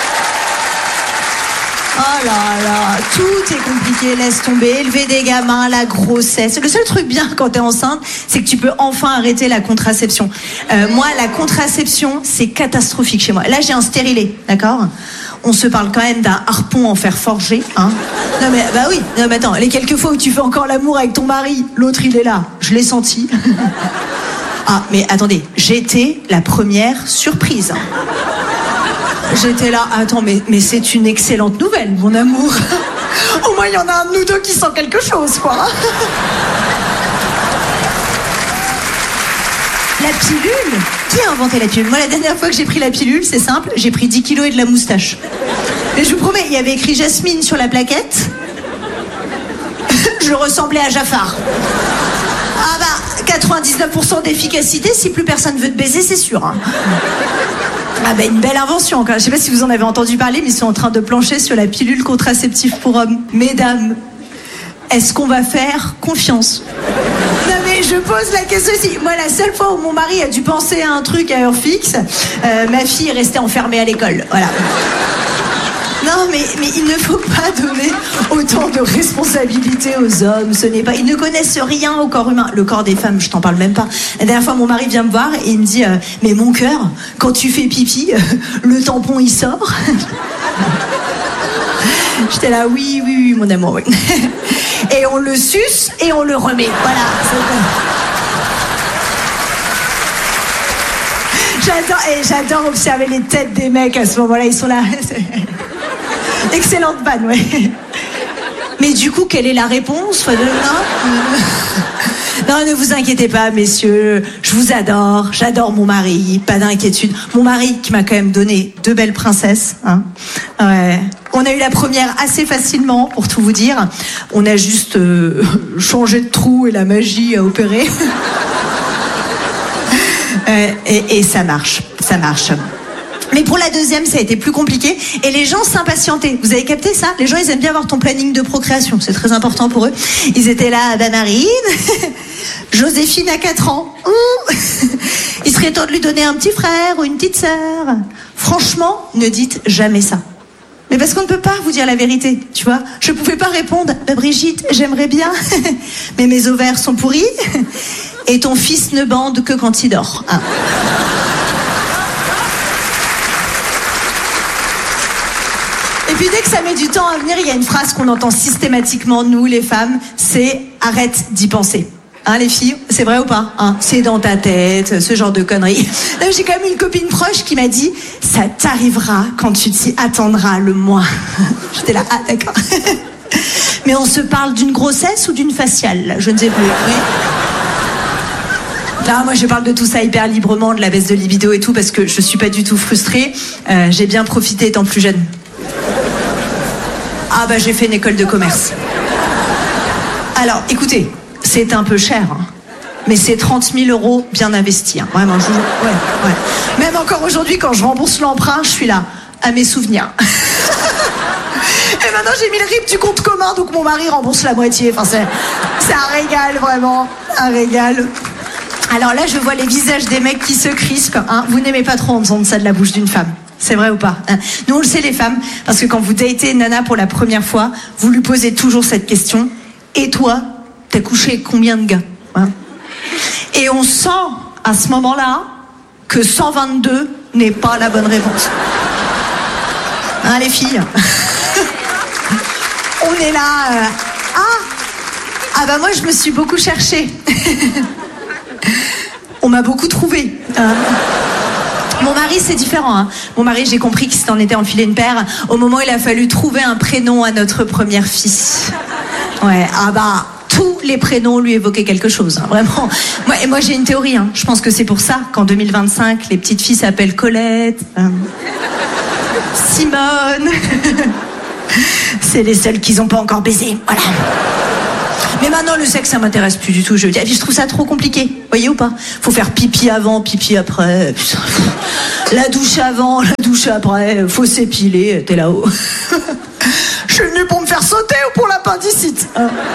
Oh là là, tout est compliqué, laisse tomber, élever des gamins, la grossesse. Le seul truc bien quand t'es enceinte, c'est que tu peux enfin arrêter la contraception. Moi, la contraception, c'est catastrophique chez moi. Là, j'ai un stérilet, d'accord? On se parle quand même d'un harpon en fer forgé, hein? Non mais, bah oui, non mais attends, les quelques fois où tu fais encore l'amour avec ton mari, l'autre il est là, je l'ai senti. Ah, mais attendez, j'étais la première surprise. J'étais là, attends, mais c'est une excellente nouvelle, mon amour. Au moins, il y en a un de nous deux qui sent quelque chose, quoi. La pilule? Qui a inventé la pilule? Moi, la dernière fois que j'ai pris la pilule, c'est simple, j'ai pris 10 kilos et de la moustache. Mais je vous promets, il y avait écrit Jasmine sur la plaquette. Je ressemblais à Jafar. Ah bah, 99% d'efficacité, si plus personne veut te baiser, c'est sûr. Hein. Ah bah, une belle invention encore. Je sais pas si vous en avez entendu parler, mais ils sont en train de plancher sur la pilule contraceptive pour hommes. Mesdames, est-ce qu'on va faire confiance? Non mais je pose la question ici. Moi, la seule fois où mon mari a dû penser à un truc à heure fixe, ma fille est restée enfermée à l'école. Voilà. Non, mais il ne faut pas donner autant de responsabilités aux hommes. Ce n'est pas. Ils ne connaissent rien au corps humain. Le corps des femmes, je t'en parle même pas. La dernière fois, mon mari vient me voir et il me dit mais mon cœur, quand tu fais pipi, le tampon il sort. J'étais là, oui, mon amour, oui. Et on le suce et on le remet. Voilà. J'adore observer les têtes des mecs à ce moment-là. Ils sont là. Excellente vanne, ouais. Mais du coup, quelle est la réponse? Non, ne vous inquiétez pas, messieurs. Je vous adore. J'adore mon mari. Pas d'inquiétude. Mon mari qui m'a quand même donné 2 belles princesses. Hein. Ouais. On a eu la première assez facilement, pour tout vous dire. On a juste changé de trou et la magie a opéré. Et ça marche. Ça marche. Mais pour la deuxième, ça a été plus compliqué. Et les gens s'impatientaient. Vous avez capté ça? Les gens, ils aiment bien avoir ton planning de procréation. C'est très important pour eux. Ils étaient là, Marine, Joséphine a 4 ans. Il serait temps de lui donner un petit frère ou une petite sœur. Franchement, ne dites jamais ça. Mais parce qu'on ne peut pas vous dire la vérité, tu vois. Je pouvais pas répondre, Brigitte, j'aimerais bien, mais mes ovaires sont pourris. Et ton fils ne bande que quand il dort. Hein. Et puis dès que ça met du temps à venir, il y a une phrase qu'on entend systématiquement, nous les femmes, c'est « arrête d'y penser ». Hein les filles, c'est vrai ou pas hein? C'est dans ta tête, ce genre de conneries. J'ai quand même une copine proche qui m'a dit « ça t'arrivera quand tu t'y attendras le moins ». J'étais là, ah d'accord. Mais on se parle d'une grossesse ou d'une faciale? Je ne sais plus. Oui. Là, moi, je parle de tout ça hyper librement, de la baisse de libido et tout, parce que je suis pas du tout frustrée. J'ai bien profité étant plus jeune. Ah bah, j'ai fait une école de commerce. Alors, écoutez, c'est un peu cher, hein, mais c'est 30 000 € bien investis. Hein. Vraiment, je vous... ouais. Même encore aujourd'hui, quand je rembourse l'emprunt, je suis là, à mes souvenirs. Et maintenant, j'ai mis le RIB du compte commun, donc mon mari rembourse la moitié. Enfin, c'est un régal, vraiment, un régal. Alors là, je vois les visages des mecs qui se crispent. Hein. Vous n'aimez pas trop entendre ça de la bouche d'une femme. C'est vrai ou pas hein? Nous, on le sait, les femmes, parce que quand vous datez une nana pour la première fois, vous lui posez toujours cette question. Et toi, t'as couché avec combien de gars hein? Et on sent, à ce moment-là, que 122 n'est pas la bonne réponse. Hein, les filles? On est là... Ah bah moi, je me suis beaucoup cherchée. On m'a beaucoup trouvé. Mon mari, c'est différent. Hein. Mon mari, j'ai compris qu'il s'en était enfilé une paire au moment où il a fallu trouver un prénom à notre première fille. Ouais, ah bah, tous les prénoms lui évoquaient quelque chose, hein, vraiment. Moi, j'ai une théorie. Hein. Je pense que c'est pour ça qu'en 2025, les petites filles s'appellent Colette, Simone, C'est les seuls qu'ils ont pas encore baisé. Voilà. Mais maintenant, le sexe, ça m'intéresse plus du tout. Je trouve ça trop compliqué. Voyez ou pas? Faut faire pipi avant, pipi après. Putain. La douche avant, la douche après. Faut s'épiler. T'es là-haut. Je suis venu pour me faire sauter ou pour l'appendicite.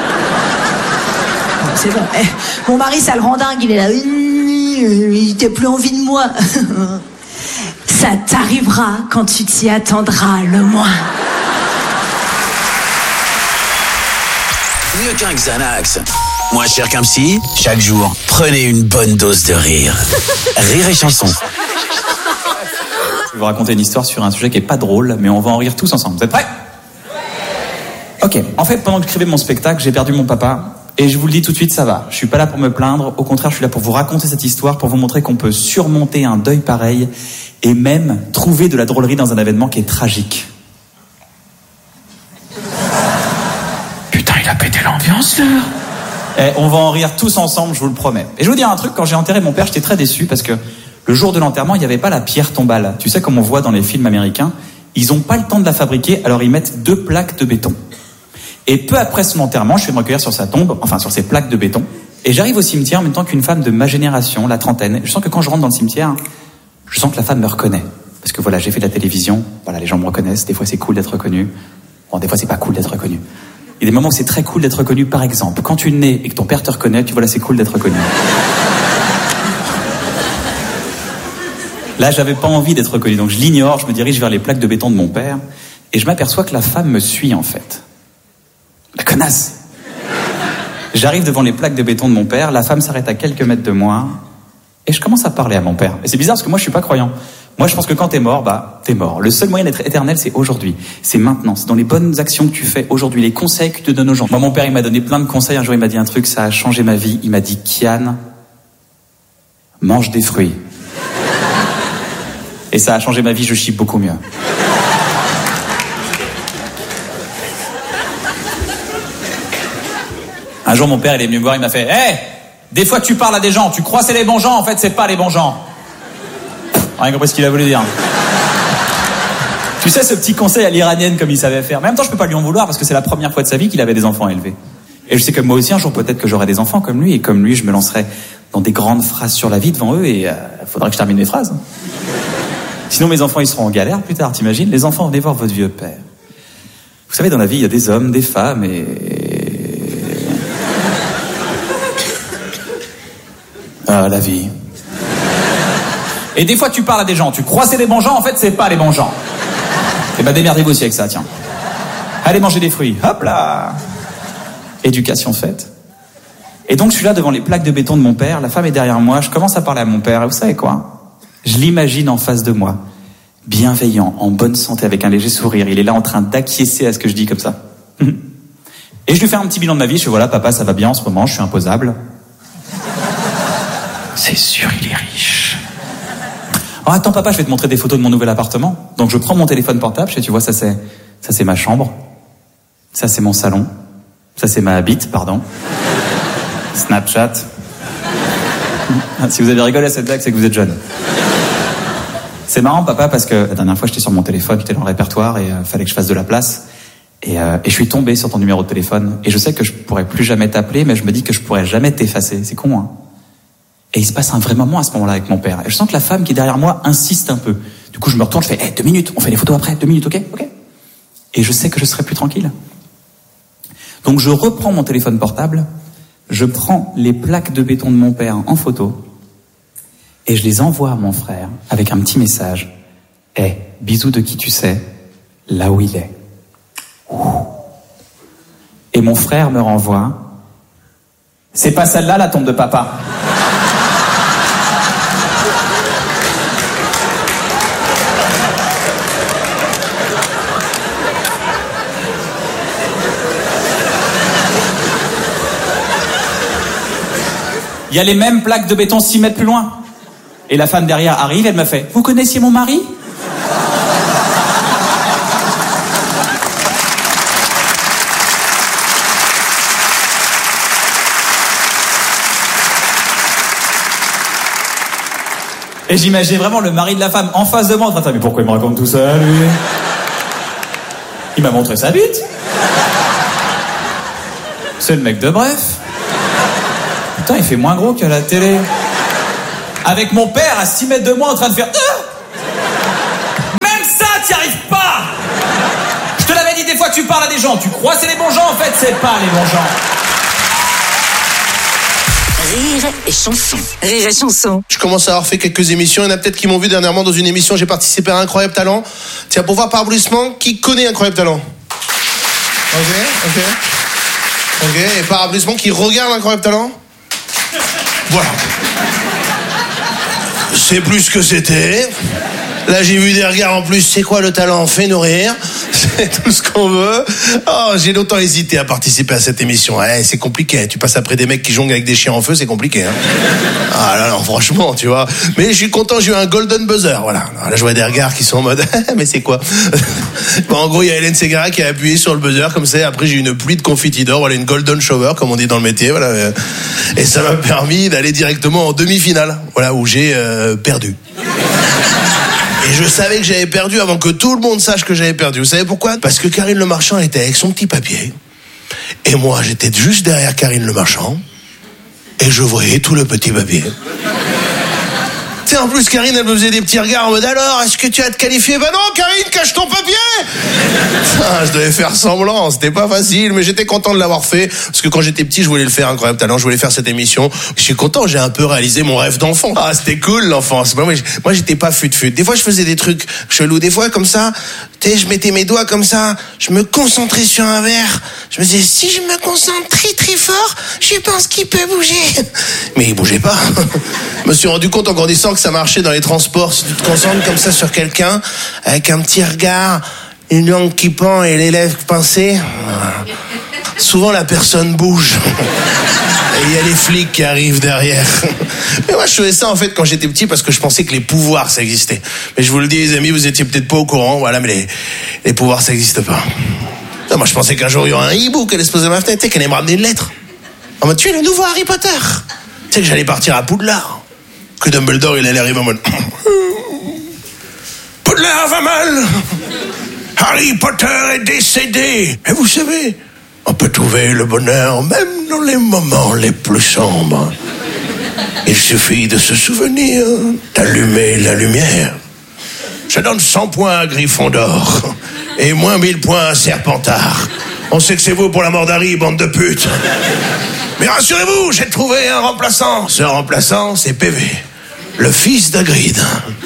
C'est bon. Mon mari, ça le rend dingue. Il est là. Il n'a plus envie de moi. Ça t'arrivera quand tu t'y attendras le moins. Mieux qu'un Xanax. Moins cher qu'un psy. Chaque jour, prenez une bonne dose de rire. Rire et chanson. Je vais vous raconter une histoire sur un sujet qui est pas drôle, mais on va en rire tous ensemble. Vous êtes prêts? Ok. En fait, pendant que j'écrivais mon spectacle, j'ai perdu mon papa. Et je vous le dis tout de suite, ça va. Je suis pas là pour me plaindre. Au contraire, je suis là pour vous raconter cette histoire, pour vous montrer qu'on peut surmonter un deuil pareil et même trouver de la drôlerie dans un événement qui est tragique. Putain, il a pété l'ambiance, là. On va en rire tous ensemble, je vous le promets. Et je vais vous dire un truc, quand j'ai enterré mon père, j'étais très déçu parce que le jour de l'enterrement, il n'y avait pas la pierre tombale. Tu sais, comme on voit dans les films américains, ils n'ont pas le temps de la fabriquer, alors ils mettent 2 plaques de béton. Et peu après son enterrement, je vais me recueillir sur sa tombe, enfin sur ses plaques de béton, et j'arrive au cimetière en même temps qu'une femme de ma génération, la trentaine. Je sens que quand je rentre dans le cimetière, je sens que la femme me reconnaît. Parce que voilà, j'ai fait de la télévision, voilà, les gens me reconnaissent, des fois c'est cool d'être reconnu. Bon, des fois c'est pas cool d'être reconnu. Il y a des moments où c'est très cool d'être reconnu, par exemple. Quand tu nais et que ton père te reconnaît, tu vois là, c'est cool d'être reconnu. Là, j'avais pas envie d'être reconnu, donc je l'ignore, je me dirige vers les plaques de béton de mon père, et je m'aperçois que la femme me suit, en fait. La connasse! J'arrive devant les plaques de béton de mon père, la femme s'arrête à quelques mètres de moi, et je commence à parler à mon père. Et c'est bizarre parce que moi, je suis pas croyant. Moi, je pense que quand t'es mort, bah, t'es mort. Le seul moyen d'être éternel, c'est aujourd'hui. C'est maintenant. C'est dans les bonnes actions que tu fais aujourd'hui, les conseils que tu donnes aux gens. Moi, mon père, il m'a donné plein de conseils. Un jour, il m'a dit un truc, ça a changé ma vie. Il m'a dit, Kian, mange des fruits. Et ça a changé ma vie, je chie beaucoup mieux. Un jour, mon père, il est venu me voir, il m'a fait « Hey, des fois tu parles à des gens, tu crois c'est les bons gens, en fait c'est pas les bons gens. » Rien compris ce qu'il a voulu dire. Tu sais, ce petit conseil à l'iranienne comme il savait faire. Mais en même temps, je peux pas lui en vouloir parce que c'est la première fois de sa vie qu'il avait des enfants à élever. Et je sais que moi aussi, un jour, peut-être que j'aurai des enfants comme lui, et comme lui, je me lancerai dans des grandes phrases sur la vie devant eux, et faudra que je termine mes phrases. Sinon, mes enfants, ils seront en galère plus tard, t'imagines? Les enfants, venez voir votre vieux père. Vous savez, dans la vie, il y a des hommes, des femmes, et... Ah, la vie. Et des fois, tu parles à des gens, tu crois c'est les bons gens, en fait, c'est pas les bons gens. Eh ben, démerdez-vous aussi avec ça, tiens. Allez manger des fruits, hop là. Éducation faite. Et donc, je suis là devant les plaques de béton de mon père, la femme est derrière moi, je commence à parler à mon père, et vous savez quoi? Je l'imagine en face de moi, bienveillant, en bonne santé, avec un léger sourire. Il est là en train d'acquiescer à ce que je dis comme ça. Et je lui fais un petit bilan de ma vie, je fais voilà, papa, ça va bien en ce moment, je suis imposable. C'est sûr, il est riche. Oh, attends, papa, je vais te montrer des photos de mon nouvel appartement. Donc je prends mon téléphone portable, tu vois, ça c'est ma chambre. Ça c'est mon salon. Ça c'est ma bite, pardon. Snapchat. Si vous avez rigolé à cette blague, c'est que vous êtes jeune. C'est marrant, papa, parce que la dernière fois, j'étais sur mon téléphone, j'étais dans le répertoire et fallait que je fasse de la place. Et je suis tombé sur ton numéro de téléphone. Et je sais que je pourrais plus jamais t'appeler, mais je me dis que je pourrais jamais t'effacer. C'est con, hein. Et il se passe un vrai moment à ce moment-là avec mon père. Et je sens que la femme qui est derrière moi insiste un peu. Du coup, je me retourne, je fais 2 minutes, on fait les photos après, 2 minutes, ok? Et je sais que je serai plus tranquille. Donc je reprends mon téléphone portable, je prends les plaques de béton de mon père en photo, et je les envoie à mon frère avec un petit message. Bisous de qui tu sais, là où il est. Et mon frère me renvoie. C'est pas celle-là la tombe de papa. Il y a les mêmes plaques de béton 6 mètres plus loin. Et la femme derrière arrive, elle me fait « Vous connaissiez mon mari ?» Et j'imagine vraiment le mari de la femme en face de moi en train de dire « Mais pourquoi il me raconte tout ça, lui ?» Il m'a montré sa bite. C'est le mec de Bref. Putain, il fait moins gros qu'à la télé. Avec mon père à 6 mètres de moi en train de faire... Même ça, t'y arrives pas. Je te l'avais dit des fois que tu parles à des gens. Tu crois c'est les bons gens, en fait, c'est pas les bons gens. Rire et chanson. Rire et chanson. Je commence à avoir fait quelques émissions. Il y en a peut-être qui m'ont vu dernièrement dans une émission. J'ai participé à Incroyable Talent. Tiens, pour voir par applaudissement, qui connaît Incroyable Talent? Ok. Et par applaudissement, qui regarde Incroyable Talent? Voilà. C'est plus ce que c'était. Là, j'ai vu des regards en plus. C'est quoi le talent? Fais-nous rire. C'est tout ce qu'on veut. Oh, j'ai longtemps hésité à participer à cette émission. Ouais, c'est compliqué. Tu passes après des mecs qui jonglent avec des chiens en feu, c'est compliqué. Hein. Ah là, non, franchement, tu vois. Mais je suis content, j'ai eu un golden buzzer. Voilà. Là, je vois des regards qui sont en mode, mais c'est quoi? Bon, en gros, il y a Hélène Ségara qui a appuyé sur le buzzer comme ça. Après, j'ai eu une pluie de confettis d'or. Voilà, une golden shower, comme on dit dans le métier. Voilà. Et ça m'a permis d'aller directement en demi-finale. Voilà, où j'ai perdu. Et je savais que j'avais perdu avant que tout le monde sache que j'avais perdu. Vous savez pourquoi? Parce que Karine Le Marchand était avec son petit papier. Et moi, j'étais juste derrière Karine Le Marchand. Et je voyais tout le petit papier. Tu sais, en plus, Karine, elle me faisait des petits regards en mode, alors, est-ce que tu as te qualifié? Bah non, Karine, cache ton papier! Je devais faire semblant, c'était pas facile, mais j'étais content de l'avoir fait, parce que quand j'étais petit, je voulais le faire, Incroyable Talent, je voulais faire cette émission. Je suis content, j'ai un peu réalisé mon rêve d'enfant. Ah, c'était cool, l'enfance. Moi, j'étais pas fut-fut. Des fois, je faisais des trucs chelous, des fois, comme ça, tu sais, je mettais mes doigts comme ça, je me concentrais sur un verre, je me disais, si je me concentre très très fort, je pense qu'il peut bouger. Mais il bougeait pas. Je me suis rendu compte en grandissant que ça marchait dans les transports. Si tu te concentres comme ça sur quelqu'un, avec un petit regard, une langue qui pend et les lèvres pincées, souvent la personne bouge. Et il y a les flics qui arrivent derrière. Mais moi, je faisais ça en fait quand j'étais petit parce que je pensais que les pouvoirs, ça existait. Mais je vous le dis, les amis, vous étiez peut-être pas au courant, voilà, mais les pouvoirs, ça n'existe pas. Non, moi, je pensais qu'un jour, il y aurait un hibou qui allait se poser à ma fenêtre et qu'elle allait me ramener une lettre. En mode, tu es le nouveau Harry Potter. Tu sais que j'allais partir à Poudlard. Que Dumbledore, il allait arriver en mode... Poudlard va mal. Harry Potter est décédé. Et vous savez, on peut trouver le bonheur même dans les moments les plus sombres. Il suffit de se souvenir d'allumer la lumière. Je donne 100 points à Gryffondor et moins 1000 points à Serpentard. On sait que c'est vous pour la mort d'Harry, bande de putes. Mais rassurez-vous, j'ai trouvé un remplaçant. Ce remplaçant, c'est PV, le fils d'Hagrid.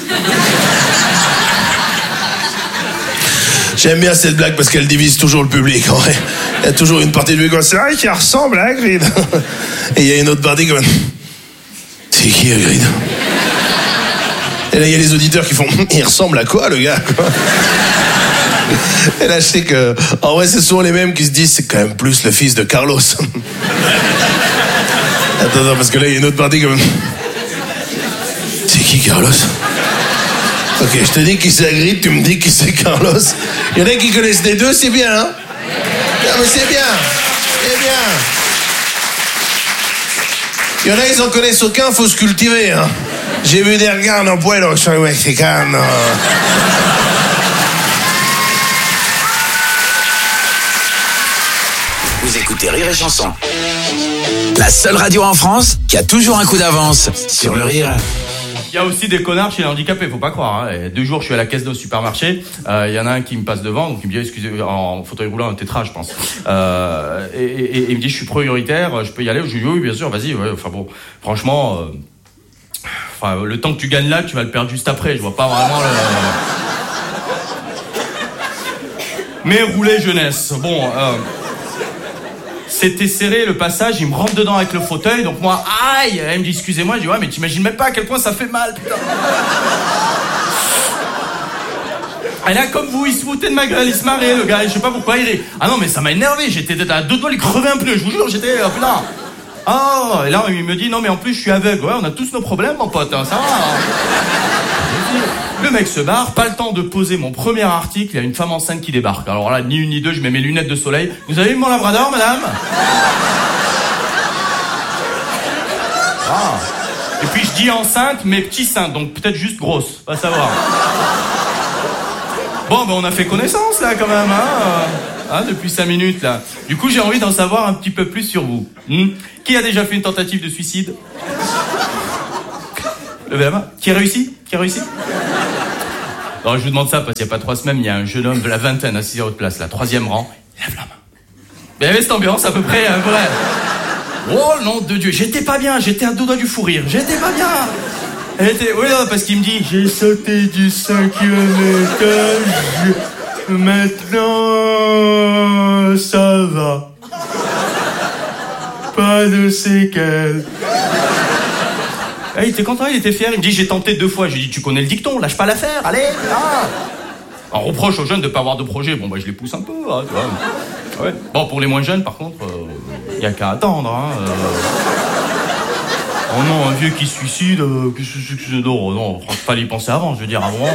J'aime bien cette blague parce qu'elle divise toujours le public. En vrai, il y a toujours une partie du public c'est vrai qui ressemble à Hagrid. Et il y a une autre partie comme... C'est qui Hagrid? Et là, il y a les auditeurs qui font... Il ressemble à quoi, le gars, quoi? Et là, je sais que... En vrai, c'est souvent les mêmes qui se disent c'est quand même plus le fils de Carlos. Attends, parce que là, il y a une autre partie comme... C'est qui, Carlos? Ok, je te dis qui c'est Hagrid, tu me dis qui c'est Carlos. Il y en a qui connaissent les deux, c'est bien, hein? Non, mais c'est bien. C'est bien. Il y en a, ils en connaissent aucun, faut se cultiver, hein. J'ai vu des regards en poil sur les Mexicains. Vous écoutez Rire et Chanson. La seule radio en France qui a toujours un coup d'avance sur le rire. Il y a aussi des connards chez les handicapés, faut pas croire. Hein. Et 2 jours, je suis à la caisse de supermarché. Il y en a un qui me passe devant, donc il me dit excusez, en fauteuil roulant, un tétra, je pense. Et il me dit je suis prioritaire, je peux y aller. Je lui dis oui, bien sûr, vas-y. Ouais. Enfin bon, franchement, le temps que tu gagnes là, tu vas le perdre juste après. Je vois pas vraiment le. Mais rouler jeunesse. Bon. C'était serré le passage, il me rentre dedans avec le fauteuil, donc moi, aïe, elle me dit excusez-moi, je dis ouais mais t'imagines même pas à quel point ça fait mal, putain. Et là comme vous, il se foutait de ma gueule, il se marrait le gars, je sais pas pourquoi il est. Ah non mais ça m'a énervé, j'étais à 2 doigts de crever un pneu, je vous jure, j'étais putain. Oh, et là il me dit non mais en plus je suis aveugle, ouais on a tous nos problèmes mon pote, hein, ça va. Le mec se barre, pas le temps de poser mon premier article, il y a une femme enceinte qui débarque. Alors là, ni une ni deux, je mets mes lunettes de soleil. Vous avez vu mon labrador, madame? Ah. Et puis je dis enceinte, mais petit sein, donc peut-être juste grosse, va savoir. Bon, ben on a fait connaissance là quand même, depuis 5 minutes là. Du coup, j'ai envie d'en savoir un petit peu plus sur vous. Qui a déjà fait une tentative de suicide? Levez la main. Qui a réussi? Non, je vous demande ça parce qu'il n'y a pas 3 semaines, il y a un jeune homme de la vingtaine assis à votre place, là, 3e rang. Il lève la main. Mais il y avait cette ambiance à peu près, vrai. Oh nom de Dieu, j'étais pas bien, j'étais à 2 doigts du fou rire, j'étais pas bien. Oui, non, parce qu'il me dit, j'ai sauté du 5e étage, maintenant ça va. Pas de séquelles. Il était content, il était fier, il me dit, j'ai tenté 2 fois, j'ai dit, tu connais le dicton, lâche pas l'affaire, allez, On reproche aux jeunes de pas avoir de projet, bon bah je les pousse un peu, tu vois. Ouais. Bon, pour les moins jeunes, par contre, y a qu'à attendre, Oh non, un vieux qui se suicide, non, fallait y penser avant, je veux dire, avant...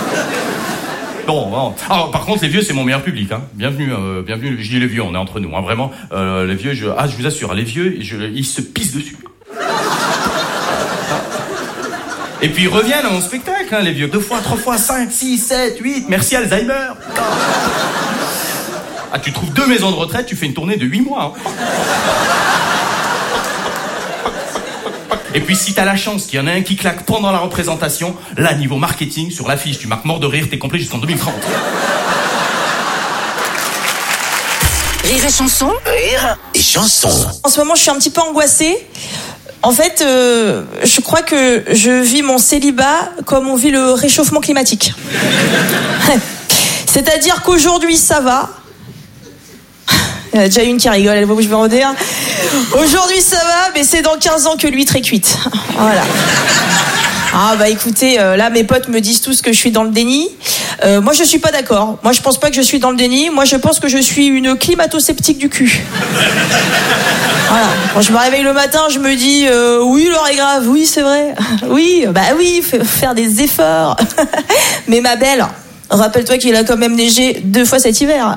Non. Alors, par contre, les vieux, c'est mon meilleur public, Bienvenue, je dis les vieux, on est entre nous, vraiment. Les vieux, je vous assure, les vieux, ils se pissent dessus. Et puis ils reviennent à mon spectacle, les vieux. 2 fois, 3 fois, 5, 6, 7, 8, merci Alzheimer. Tu trouves 2 maisons de retraite, tu fais une tournée de 8 mois. Et puis si t'as la chance qu'il y en a un qui claque pendant la représentation, là, niveau marketing, sur l'affiche, tu marques mort de rire, t'es complet jusqu'en 2030. Rire et chanson. Rire et chanson. En ce moment, je suis un petit peu angoissée. En fait, je crois que je vis mon célibat comme on vit le réchauffement climatique. C'est-à-dire qu'aujourd'hui, ça va. Il y en a déjà une qui rigole, elle voit où je veux en dire. Aujourd'hui, ça va, mais c'est dans 15 ans que l'huître est cuite. Voilà. Écoutez, là, mes potes me disent tous que je suis dans le déni. Moi, je suis pas d'accord. Moi, je pense pas que je suis dans le déni. Moi, je pense que je suis une climato-sceptique du cul. Voilà. Quand je me réveille le matin, je me dis oui, l'heure est grave. Oui, c'est vrai. Oui, faire des efforts. Mais ma belle, rappelle-toi qu'il a quand même neigé 2 fois cet hiver.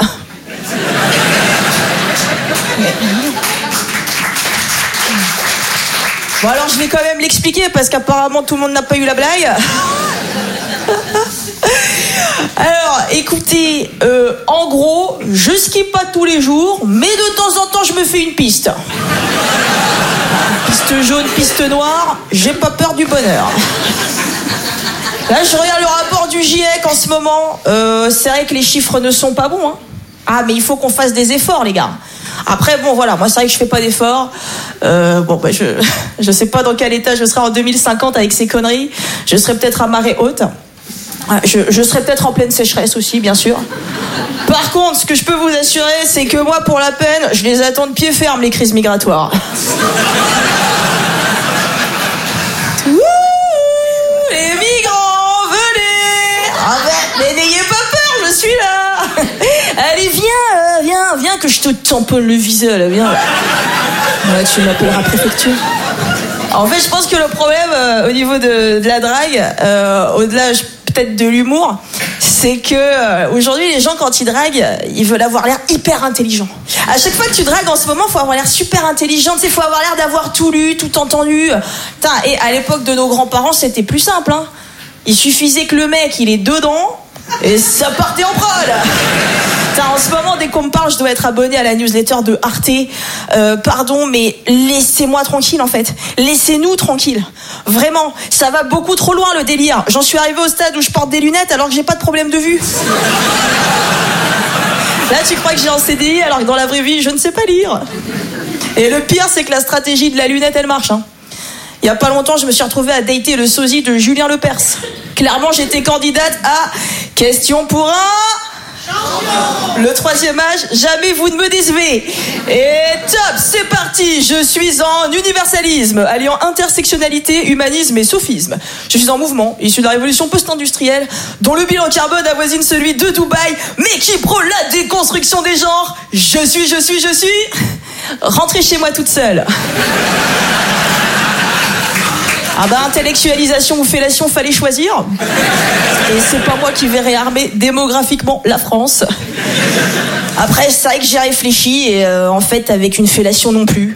Bon, alors je vais quand même l'expliquer parce qu'apparemment tout le monde n'a pas eu la blague. Alors, écoutez, en gros, je skie pas tous les jours, mais de temps en temps, je me fais une piste. Piste jaune, piste noire, j'ai pas peur du bonheur. Là, je regarde le rapport du GIEC en ce moment. C'est vrai que les chiffres ne sont pas bons, mais il faut qu'on fasse des efforts, les gars. Après, bon, voilà, moi, c'est vrai que je fais pas d'efforts. Je sais pas dans quel état je serai en 2050 avec ces conneries. Je serai peut-être à marée haute. Je serai peut-être en pleine sécheresse aussi, bien sûr. Par contre, ce que je peux vous assurer, c'est que moi, pour la peine, je les attends de pied ferme, les crises migratoires. Les migrants, venez! Mais n'ayez pas peur, je suis là! Allez, viens, que je te tamponne le visage, là, viens. Ouais, tu m'appelleras préfecture. En fait, je pense que le problème, au niveau de la drague, au-delà peut-être de l'humour, c'est que aujourd'hui, les gens, quand ils draguent, ils veulent avoir l'air hyper intelligent. À chaque fois que tu dragues en ce moment, faut avoir l'air super intelligent, faut avoir l'air d'avoir tout lu, tout entendu. Et à l'époque de nos grands-parents, c'était plus simple. Il suffisait que le mec, il est dedans, et ça partait en prod. En ce moment, dès qu'on me parle, je dois être abonné à la newsletter de Arte. Pardon, mais laissez-moi tranquille, en fait. Laissez-nous tranquille. Vraiment, ça va beaucoup trop loin, le délire. J'en suis arrivé au stade où je porte des lunettes alors que j'ai pas de problème de vue. Là, tu crois que j'ai un CDI alors que dans la vraie vie, je ne sais pas lire. Et le pire, c'est que la stratégie de la lunette, elle marche. Il y a pas longtemps, je me suis retrouvée à dater le sosie de Julien Lepers. Clairement, j'étais candidate à Question pour un... champion. Le 3e âge, jamais vous ne me décevez. Et top, c'est parti. Je suis en universalisme, alliant intersectionnalité, humanisme et sophisme. Je suis en mouvement, issu de la révolution post-industrielle, dont le bilan carbone avoisine celui de Dubaï, mais qui prône la déconstruction des genres. Je suis... Rentrez chez moi toute seule. Intellectualisation ou fellation, fallait choisir. Et c'est pas moi qui vais réarmer démographiquement la France. Après, c'est vrai que j'ai réfléchi et en fait, avec une fellation non plus.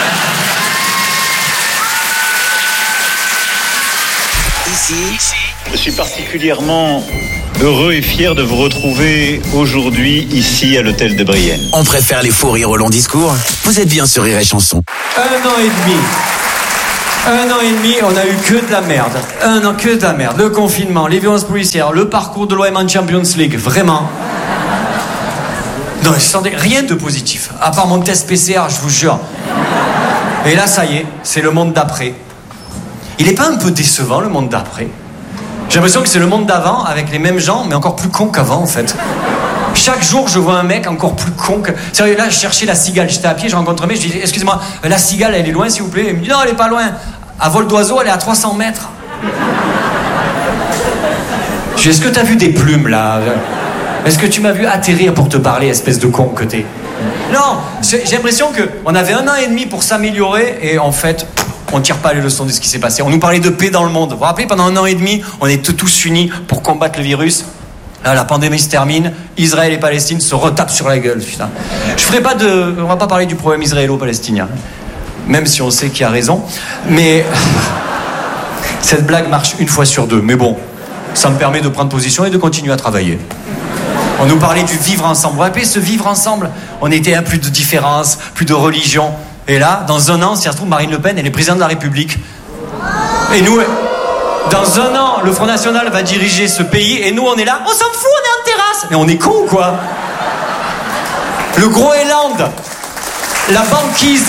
Ici, Je suis particulièrement heureux et fier de vous retrouver aujourd'hui ici à l'hôtel de Brienne. On préfère les faux rires au long discours. Vous êtes bien sur Rire et Chanson. 1 an et demi, on a eu que de la merde. 1 an, que de la merde. Le confinement, les violences policières, le parcours de l'OM en Champions League, vraiment. Non, je sentais rien de positif. À part mon test PCR, je vous jure. Et là, ça y est, c'est le monde d'après. Il est pas un peu décevant, le monde d'après? J'ai l'impression que c'est le monde d'avant, avec les mêmes gens, mais encore plus cons qu'avant, en fait. Chaque jour, je vois un mec encore plus con que... Sérieux, là, je cherchais la cigale. J'étais à pied, je rencontre un mec, je dis, excusez-moi, la cigale, elle est loin, s'il vous plaît? Il me dit, non, elle est pas loin. À vol d'oiseau, elle est à 300 mètres. Je dis, est-ce que t'as vu des plumes, là? Est-ce que tu m'as vu atterrir pour te parler, espèce de con que t'es? Non, j'ai l'impression qu'on avait 1 an et demi pour s'améliorer, et en fait... on ne tire pas les leçons de ce qui s'est passé. On nous parlait de paix dans le monde. Vous vous rappelez, pendant 1 an et demi, on était tous unis pour combattre le virus. Là, la pandémie se termine. Israël et Palestine se retapent sur la gueule. Putain. On va pas parler du problème israélo-palestinien. Même si on sait qui a raison. Mais cette blague marche 1 fois sur 2. Mais bon, ça me permet de prendre position et de continuer à travailler. On nous parlait du vivre ensemble. Vous vous rappelez, ce vivre ensemble? On était à plus de différences, plus de religion. Et là, dans 1 an, si ça se trouve, Marine Le Pen, elle est présidente de la République. Et nous, dans 1 an, le Front National va diriger ce pays, et nous, on est là, on s'en fout, on est en terrasse. Mais on est cons, quoi. Le Groenland, la banquise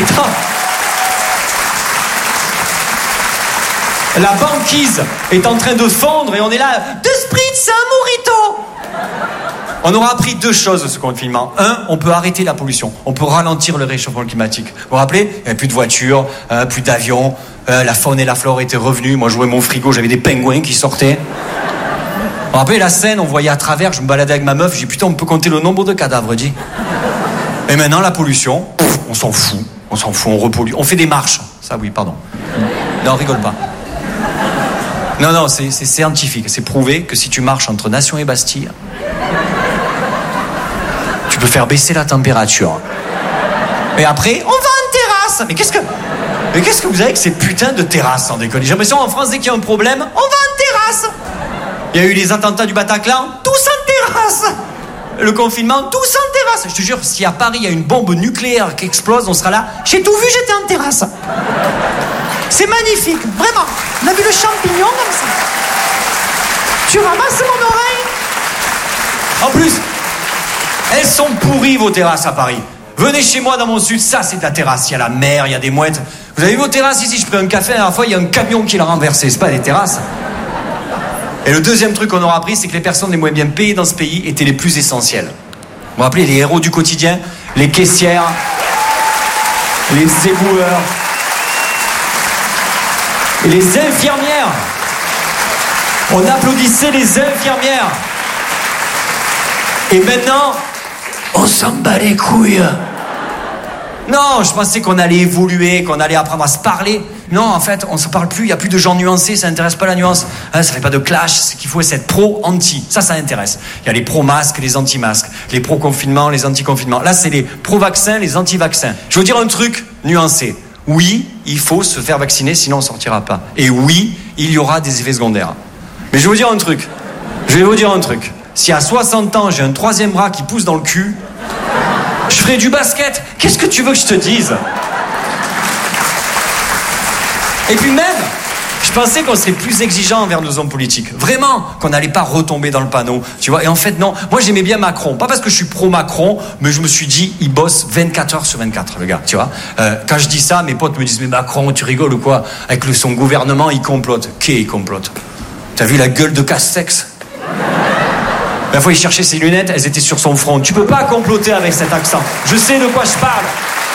la banquise est en train de fondre, et on est là, de spritz, un mojito. On aura appris 2 choses de ce confinement. 1, on peut arrêter la pollution. On peut ralentir le réchauffement climatique. Vous vous rappelez? Il n'y avait plus de voitures, plus d'avions. La faune et la flore étaient revenues. Moi, j'ouvrais mon frigo, j'avais des pingouins qui sortaient. Vous vous rappelez la scène? On voyait à travers, je me baladais avec ma meuf. J'ai dit, putain, on peut compter le nombre de cadavres, dit. Et maintenant, la pollution, on s'en fout. On s'en fout, on repollue. On fait des marches. Ça, oui, pardon. Non, rigole pas. Non, c'est scientifique. C'est prouvé que si tu marches entre Nation et Bastille... tu peux faire baisser la température. Et après, on va en terrasse. Mais qu'est-ce que vous avez avec ces putains de terrasses, sans déconner? J'ai l'impression en France, dès qu'il y a un problème, on va en terrasse. Il y a eu les attentats du Bataclan, tous en terrasse. Le confinement, tous en terrasse. Je te jure, si à Paris il y a une bombe nucléaire qui explose, on sera là. J'ai tout vu, j'étais en terrasse. C'est magnifique, vraiment. On a vu le champignon comme ça. Tu ramasses mon oreille. En plus, elles sont pourries, vos terrasses à Paris. Venez chez moi dans mon sud, ça c'est de la terrasse. Il y a la mer, il y a des mouettes. Vous avez vu vos terrasses ici? Je prends un café, la dernière fois, il y a un camion qui l'a renversé. C'est pas des terrasses. Et le deuxième truc qu'on aura appris, c'est que les personnes les moins bien payées dans ce pays étaient les plus essentielles. Vous vous rappelez, les héros du quotidien, les caissières, les éboueurs, et les infirmières. On applaudissait les infirmières. Et maintenant, on s'en bat les couilles. Non, je pensais qu'on allait évoluer, qu'on allait apprendre à se parler. Non, en fait, on se parle plus, il n'y a plus de gens nuancés, ça n'intéresse pas la nuance. Ça fait pas de clash, ce qu'il faut, c'est être pro-anti. Ça intéresse. Il y a les pro-masques, les anti-masques, les pro-confinement, les anti-confinement. Là, c'est les pro-vaccins, les anti-vaccins. Je veux dire un truc nuancé. Oui, il faut se faire vacciner, sinon on ne sortira pas. Et oui, il y aura des effets secondaires. Mais je vais vous dire un truc. Si à 60 ans, j'ai un 3e bras qui pousse dans le cul, je ferai du basket. Qu'est-ce que tu veux que je te dise? Et puis même, je pensais qu'on serait plus exigeant envers nos hommes politiques. Vraiment, qu'on n'allait pas retomber dans le panneau. Tu vois. Et en fait, non. Moi, j'aimais bien Macron. Pas parce que je suis pro-Macron, mais je me suis dit, il bosse 24 heures sur 24, le gars. Tu vois. Quand je dis ça, mes potes me disent, mais Macron, tu rigoles ou quoi? Avec son gouvernement, il complote. Il complote? T'as vu la gueule de Castex? La fois, il cherchait ses lunettes, elles étaient sur son front. Tu peux pas comploter avec cet accent. Je sais de quoi je parle.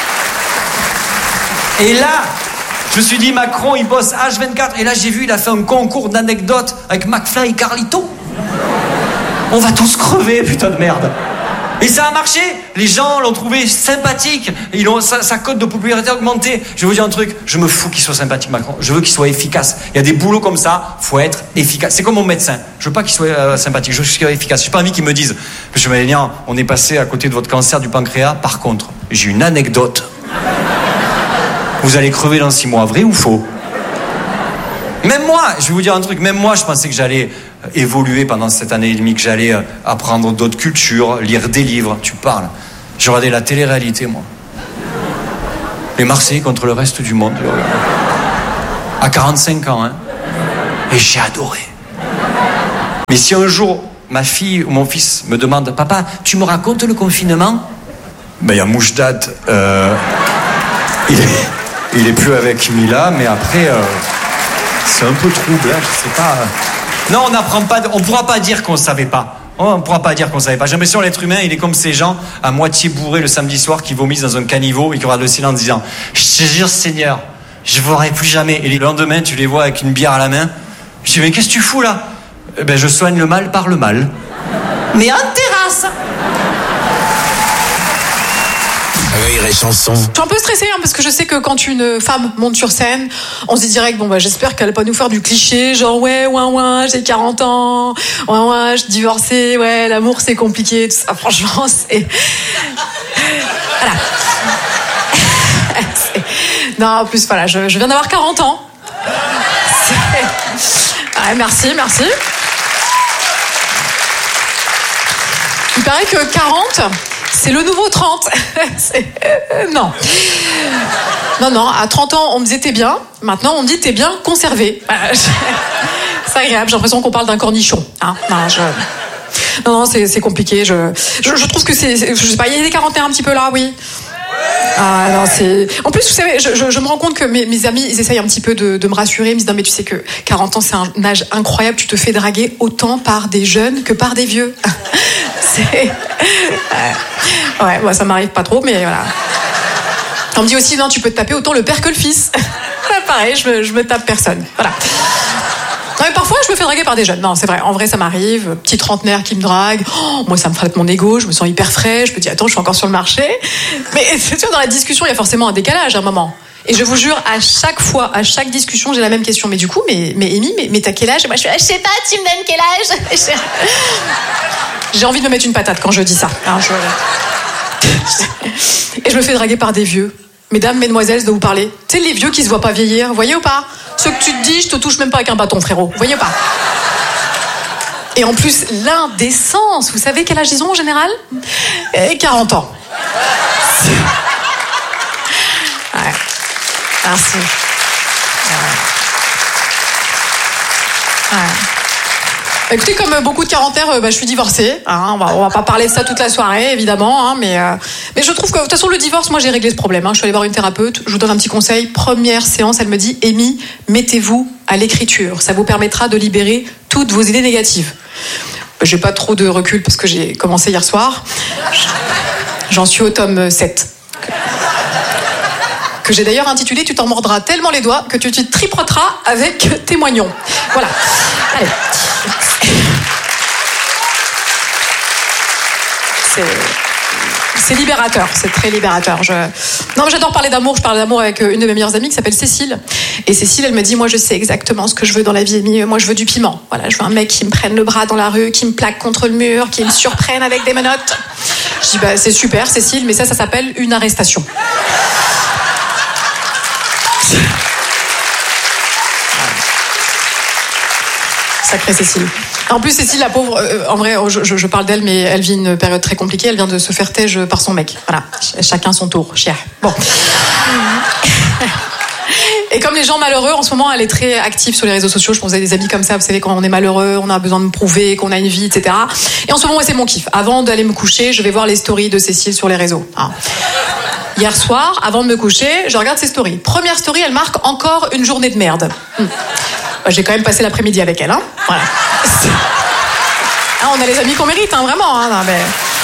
Et là, je me suis dit, Macron, il bosse H24. Et là, j'ai vu, il a fait un concours d'anecdotes avec McFly et Carlito. On va tous crever, putain de merde. Et ça a marché. Les gens l'ont trouvé sympathique. Sa cote de popularité a augmenté. Je vais vous dire un truc. Je me fous qu'il soit sympathique, Macron. Je veux qu'il soit efficace. Il y a des boulots comme ça. Faut être efficace. C'est comme mon médecin. Je veux pas qu'il soit sympathique. Je veux qu'il soit efficace. J'ai pas envie qu'il me dise, Monsieur Malénian, on est passé à côté de votre cancer du pancréas. Par contre, j'ai une anecdote. Vous allez crever dans 6 mois. Vrai ou faux? Même moi, je vais vous dire un truc, même moi, je pensais que j'allais évoluer pendant cette année et demie, que j'allais apprendre d'autres cultures, lire des livres. Tu parles. Je regardais la télé-réalité, moi. Les Marseillais contre le reste du monde. À 45 ans, hein. Et j'ai adoré. Mais si un jour, ma fille ou mon fils me demande, papa, tu me racontes le confinement? Ben, il y a Moujdat, il est plus avec Mila, mais après, c'est un peu trouble, hein, je sais pas. Non, on n'apprend pas, on pourra pas dire qu'on savait pas. On pourra pas dire qu'on savait pas. J'ai l'impression l'être humain, il est comme ces gens à moitié bourrés le samedi soir qui vomissent dans un caniveau et qui regardent le ciel en disant, je te jure Seigneur, je ne verrai plus jamais. Et le lendemain, tu les vois avec une bière à la main. Je dis, mais qu'est-ce que tu fous là? Ben, je soigne le mal par le mal. Mais en terrasse. Rire et chanson. Je suis un peu stressée parce que je sais que quand une femme monte sur scène, on se dit direct, bon bah j'espère qu'elle va pas nous faire du cliché, genre ouais, j'ai 40 ans, ouais, je suis divorcée, ouais, l'amour c'est compliqué, tout ça, franchement, c'est... Voilà. Non, en plus, voilà, je viens d'avoir 40 ans. Ouais, merci. Il paraît que 40... c'est le nouveau 30. Non, à 30 ans, on me disait t'es bien. Maintenant, on me dit t'es bien conservé. C'est agréable, j'ai l'impression qu'on parle d'un cornichon. Hein, non, c'est compliqué. Je trouve que je sais pas, il y a des quarantaines un petit peu là, oui. Ah non, c'est... En plus, vous savez, je me rends compte que mes amis, ils essayent un petit peu de me rassurer. Ils me disent, non mais tu sais que 40 ans, c'est un âge incroyable. Tu te fais draguer autant par des jeunes que par des vieux. C'est... Ouais, moi ça m'arrive pas trop, mais voilà. On me dit aussi, non, tu peux te taper autant le père que le fils. Pareil, je me tape personne. Voilà. Non, mais parfois, je me fais draguer par des jeunes. Non, c'est vrai. En vrai, ça m'arrive. Petit trentenaire qui me drague. Oh, moi, ça me frappe mon ego. Je me sens hyper frais. Je me dis, attends, je suis encore sur le marché. Mais c'est sûr, dans la discussion, il y a forcément un décalage à un moment. Et je vous jure, à chaque fois, à chaque discussion, j'ai la même question. Mais du coup, mais Amy, mais t'as quel âge? Et moi, je suis, je sais pas, tu me donnes quel âge? J'ai envie de me mettre une patate quand je dis ça. Alors, Et je me fais draguer par des vieux. Mesdames, mesdemoiselles, de vous parler. Tu sais, les vieux qui se voient pas vieillir, voyez ou pas? Ceux que tu te dis, je te touche même pas avec un bâton, frérot. Voyez ou pas? Et en plus, l'indécence. Vous savez quel âge ils ont en général? 40 ans. Ouais. Merci. Ouais. Écoutez, comme beaucoup de quarantaires, je suis divorcée. Hein, on va pas parler de ça toute la soirée, évidemment. Hein, mais je trouve que, de toute façon, le divorce, moi, j'ai réglé ce problème. Hein. Je suis allée voir une thérapeute. Je vous donne un petit conseil. Première séance, elle me dit, Amy, mettez-vous à l'écriture. Ça vous permettra de libérer toutes vos idées négatives. J'ai pas trop de recul parce que j'ai commencé hier soir. J'en suis au tome 7. Que j'ai d'ailleurs intitulé « Tu t'en mordras tellement les doigts que tu te tripoteras avec tes moignons ». Voilà. Allez. C'est libérateur, c'est très libérateur. Non, mais j'adore parler d'amour. Je parle d'amour avec une de mes meilleures amies qui s'appelle Cécile. Et Cécile, elle me dit, moi je sais exactement ce que je veux dans la vie. Moi je veux du piment. Voilà, je veux un mec qui me prenne le bras dans la rue, qui me plaque contre le mur, qui me surprenne avec des menottes. Je dis, c'est super Cécile, mais ça s'appelle une arrestation. Sacrée Cécile. En plus, Cécile, la pauvre, en vrai, je parle d'elle, mais elle vit une période très compliquée. Elle vient de se faire tège par son mec. Voilà, chacun son tour, cher. Bon. Et comme les gens malheureux, en ce moment, elle est très active sur les réseaux sociaux. Je pense à des amis comme ça, vous savez, quand on est malheureux, on a besoin de me prouver qu'on a une vie, etc. Et en ce moment, c'est mon kiff. Avant d'aller me coucher, je vais voir les stories de Cécile sur les réseaux. Hein. Hier soir, avant de me coucher, je regarde ses stories. Première story, elle marque encore une journée de merde. J'ai quand même passé l'après-midi avec elle, hein. Voilà. Ah, on a les amis qu'on mérite, hein, vraiment. Hein, non, mais...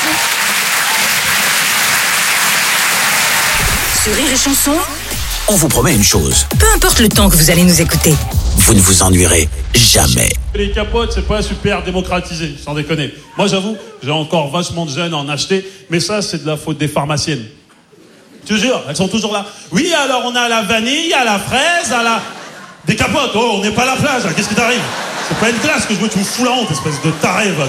Sur Rire et Chanson, on vous promet une chose. Peu importe le temps que vous allez nous écouter, vous ne vous ennuierez jamais. Les capotes, c'est pas super démocratisé, sans déconner. Moi, j'avoue, j'ai encore vachement de jeunes à en acheter, mais ça, c'est de la faute des pharmaciennes. Je te jure, elles sont toujours là. Oui, alors on a la vanille, à la fraise, à la... Des capotes, oh, on n'est pas à la plage, qu'est-ce qui t'arrive? C'est pas une glace que je veux, tu me fous la honte, espèce de taré, va.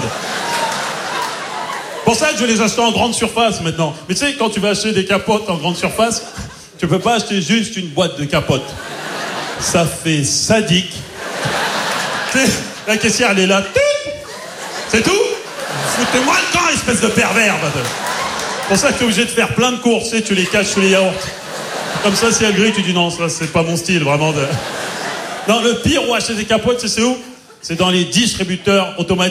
Pour ça que je vais les acheter en grande surface maintenant. Mais tu sais, quand tu vas acheter des capotes en grande surface, tu peux pas acheter juste une boîte de capotes. Ça fait sadique, La caissière, elle est là. C'est tout? Foutez-moi le camp, espèce de pervers. C'est pour ça que t'es obligé de faire plein de courses, tu les caches sous les yaourts. Comme ça, si elle grille, tu dis non, ça c'est pas mon style, vraiment. Non, le pire où acheter des capotes, c'est où? C'est dans les distributeurs automatiques.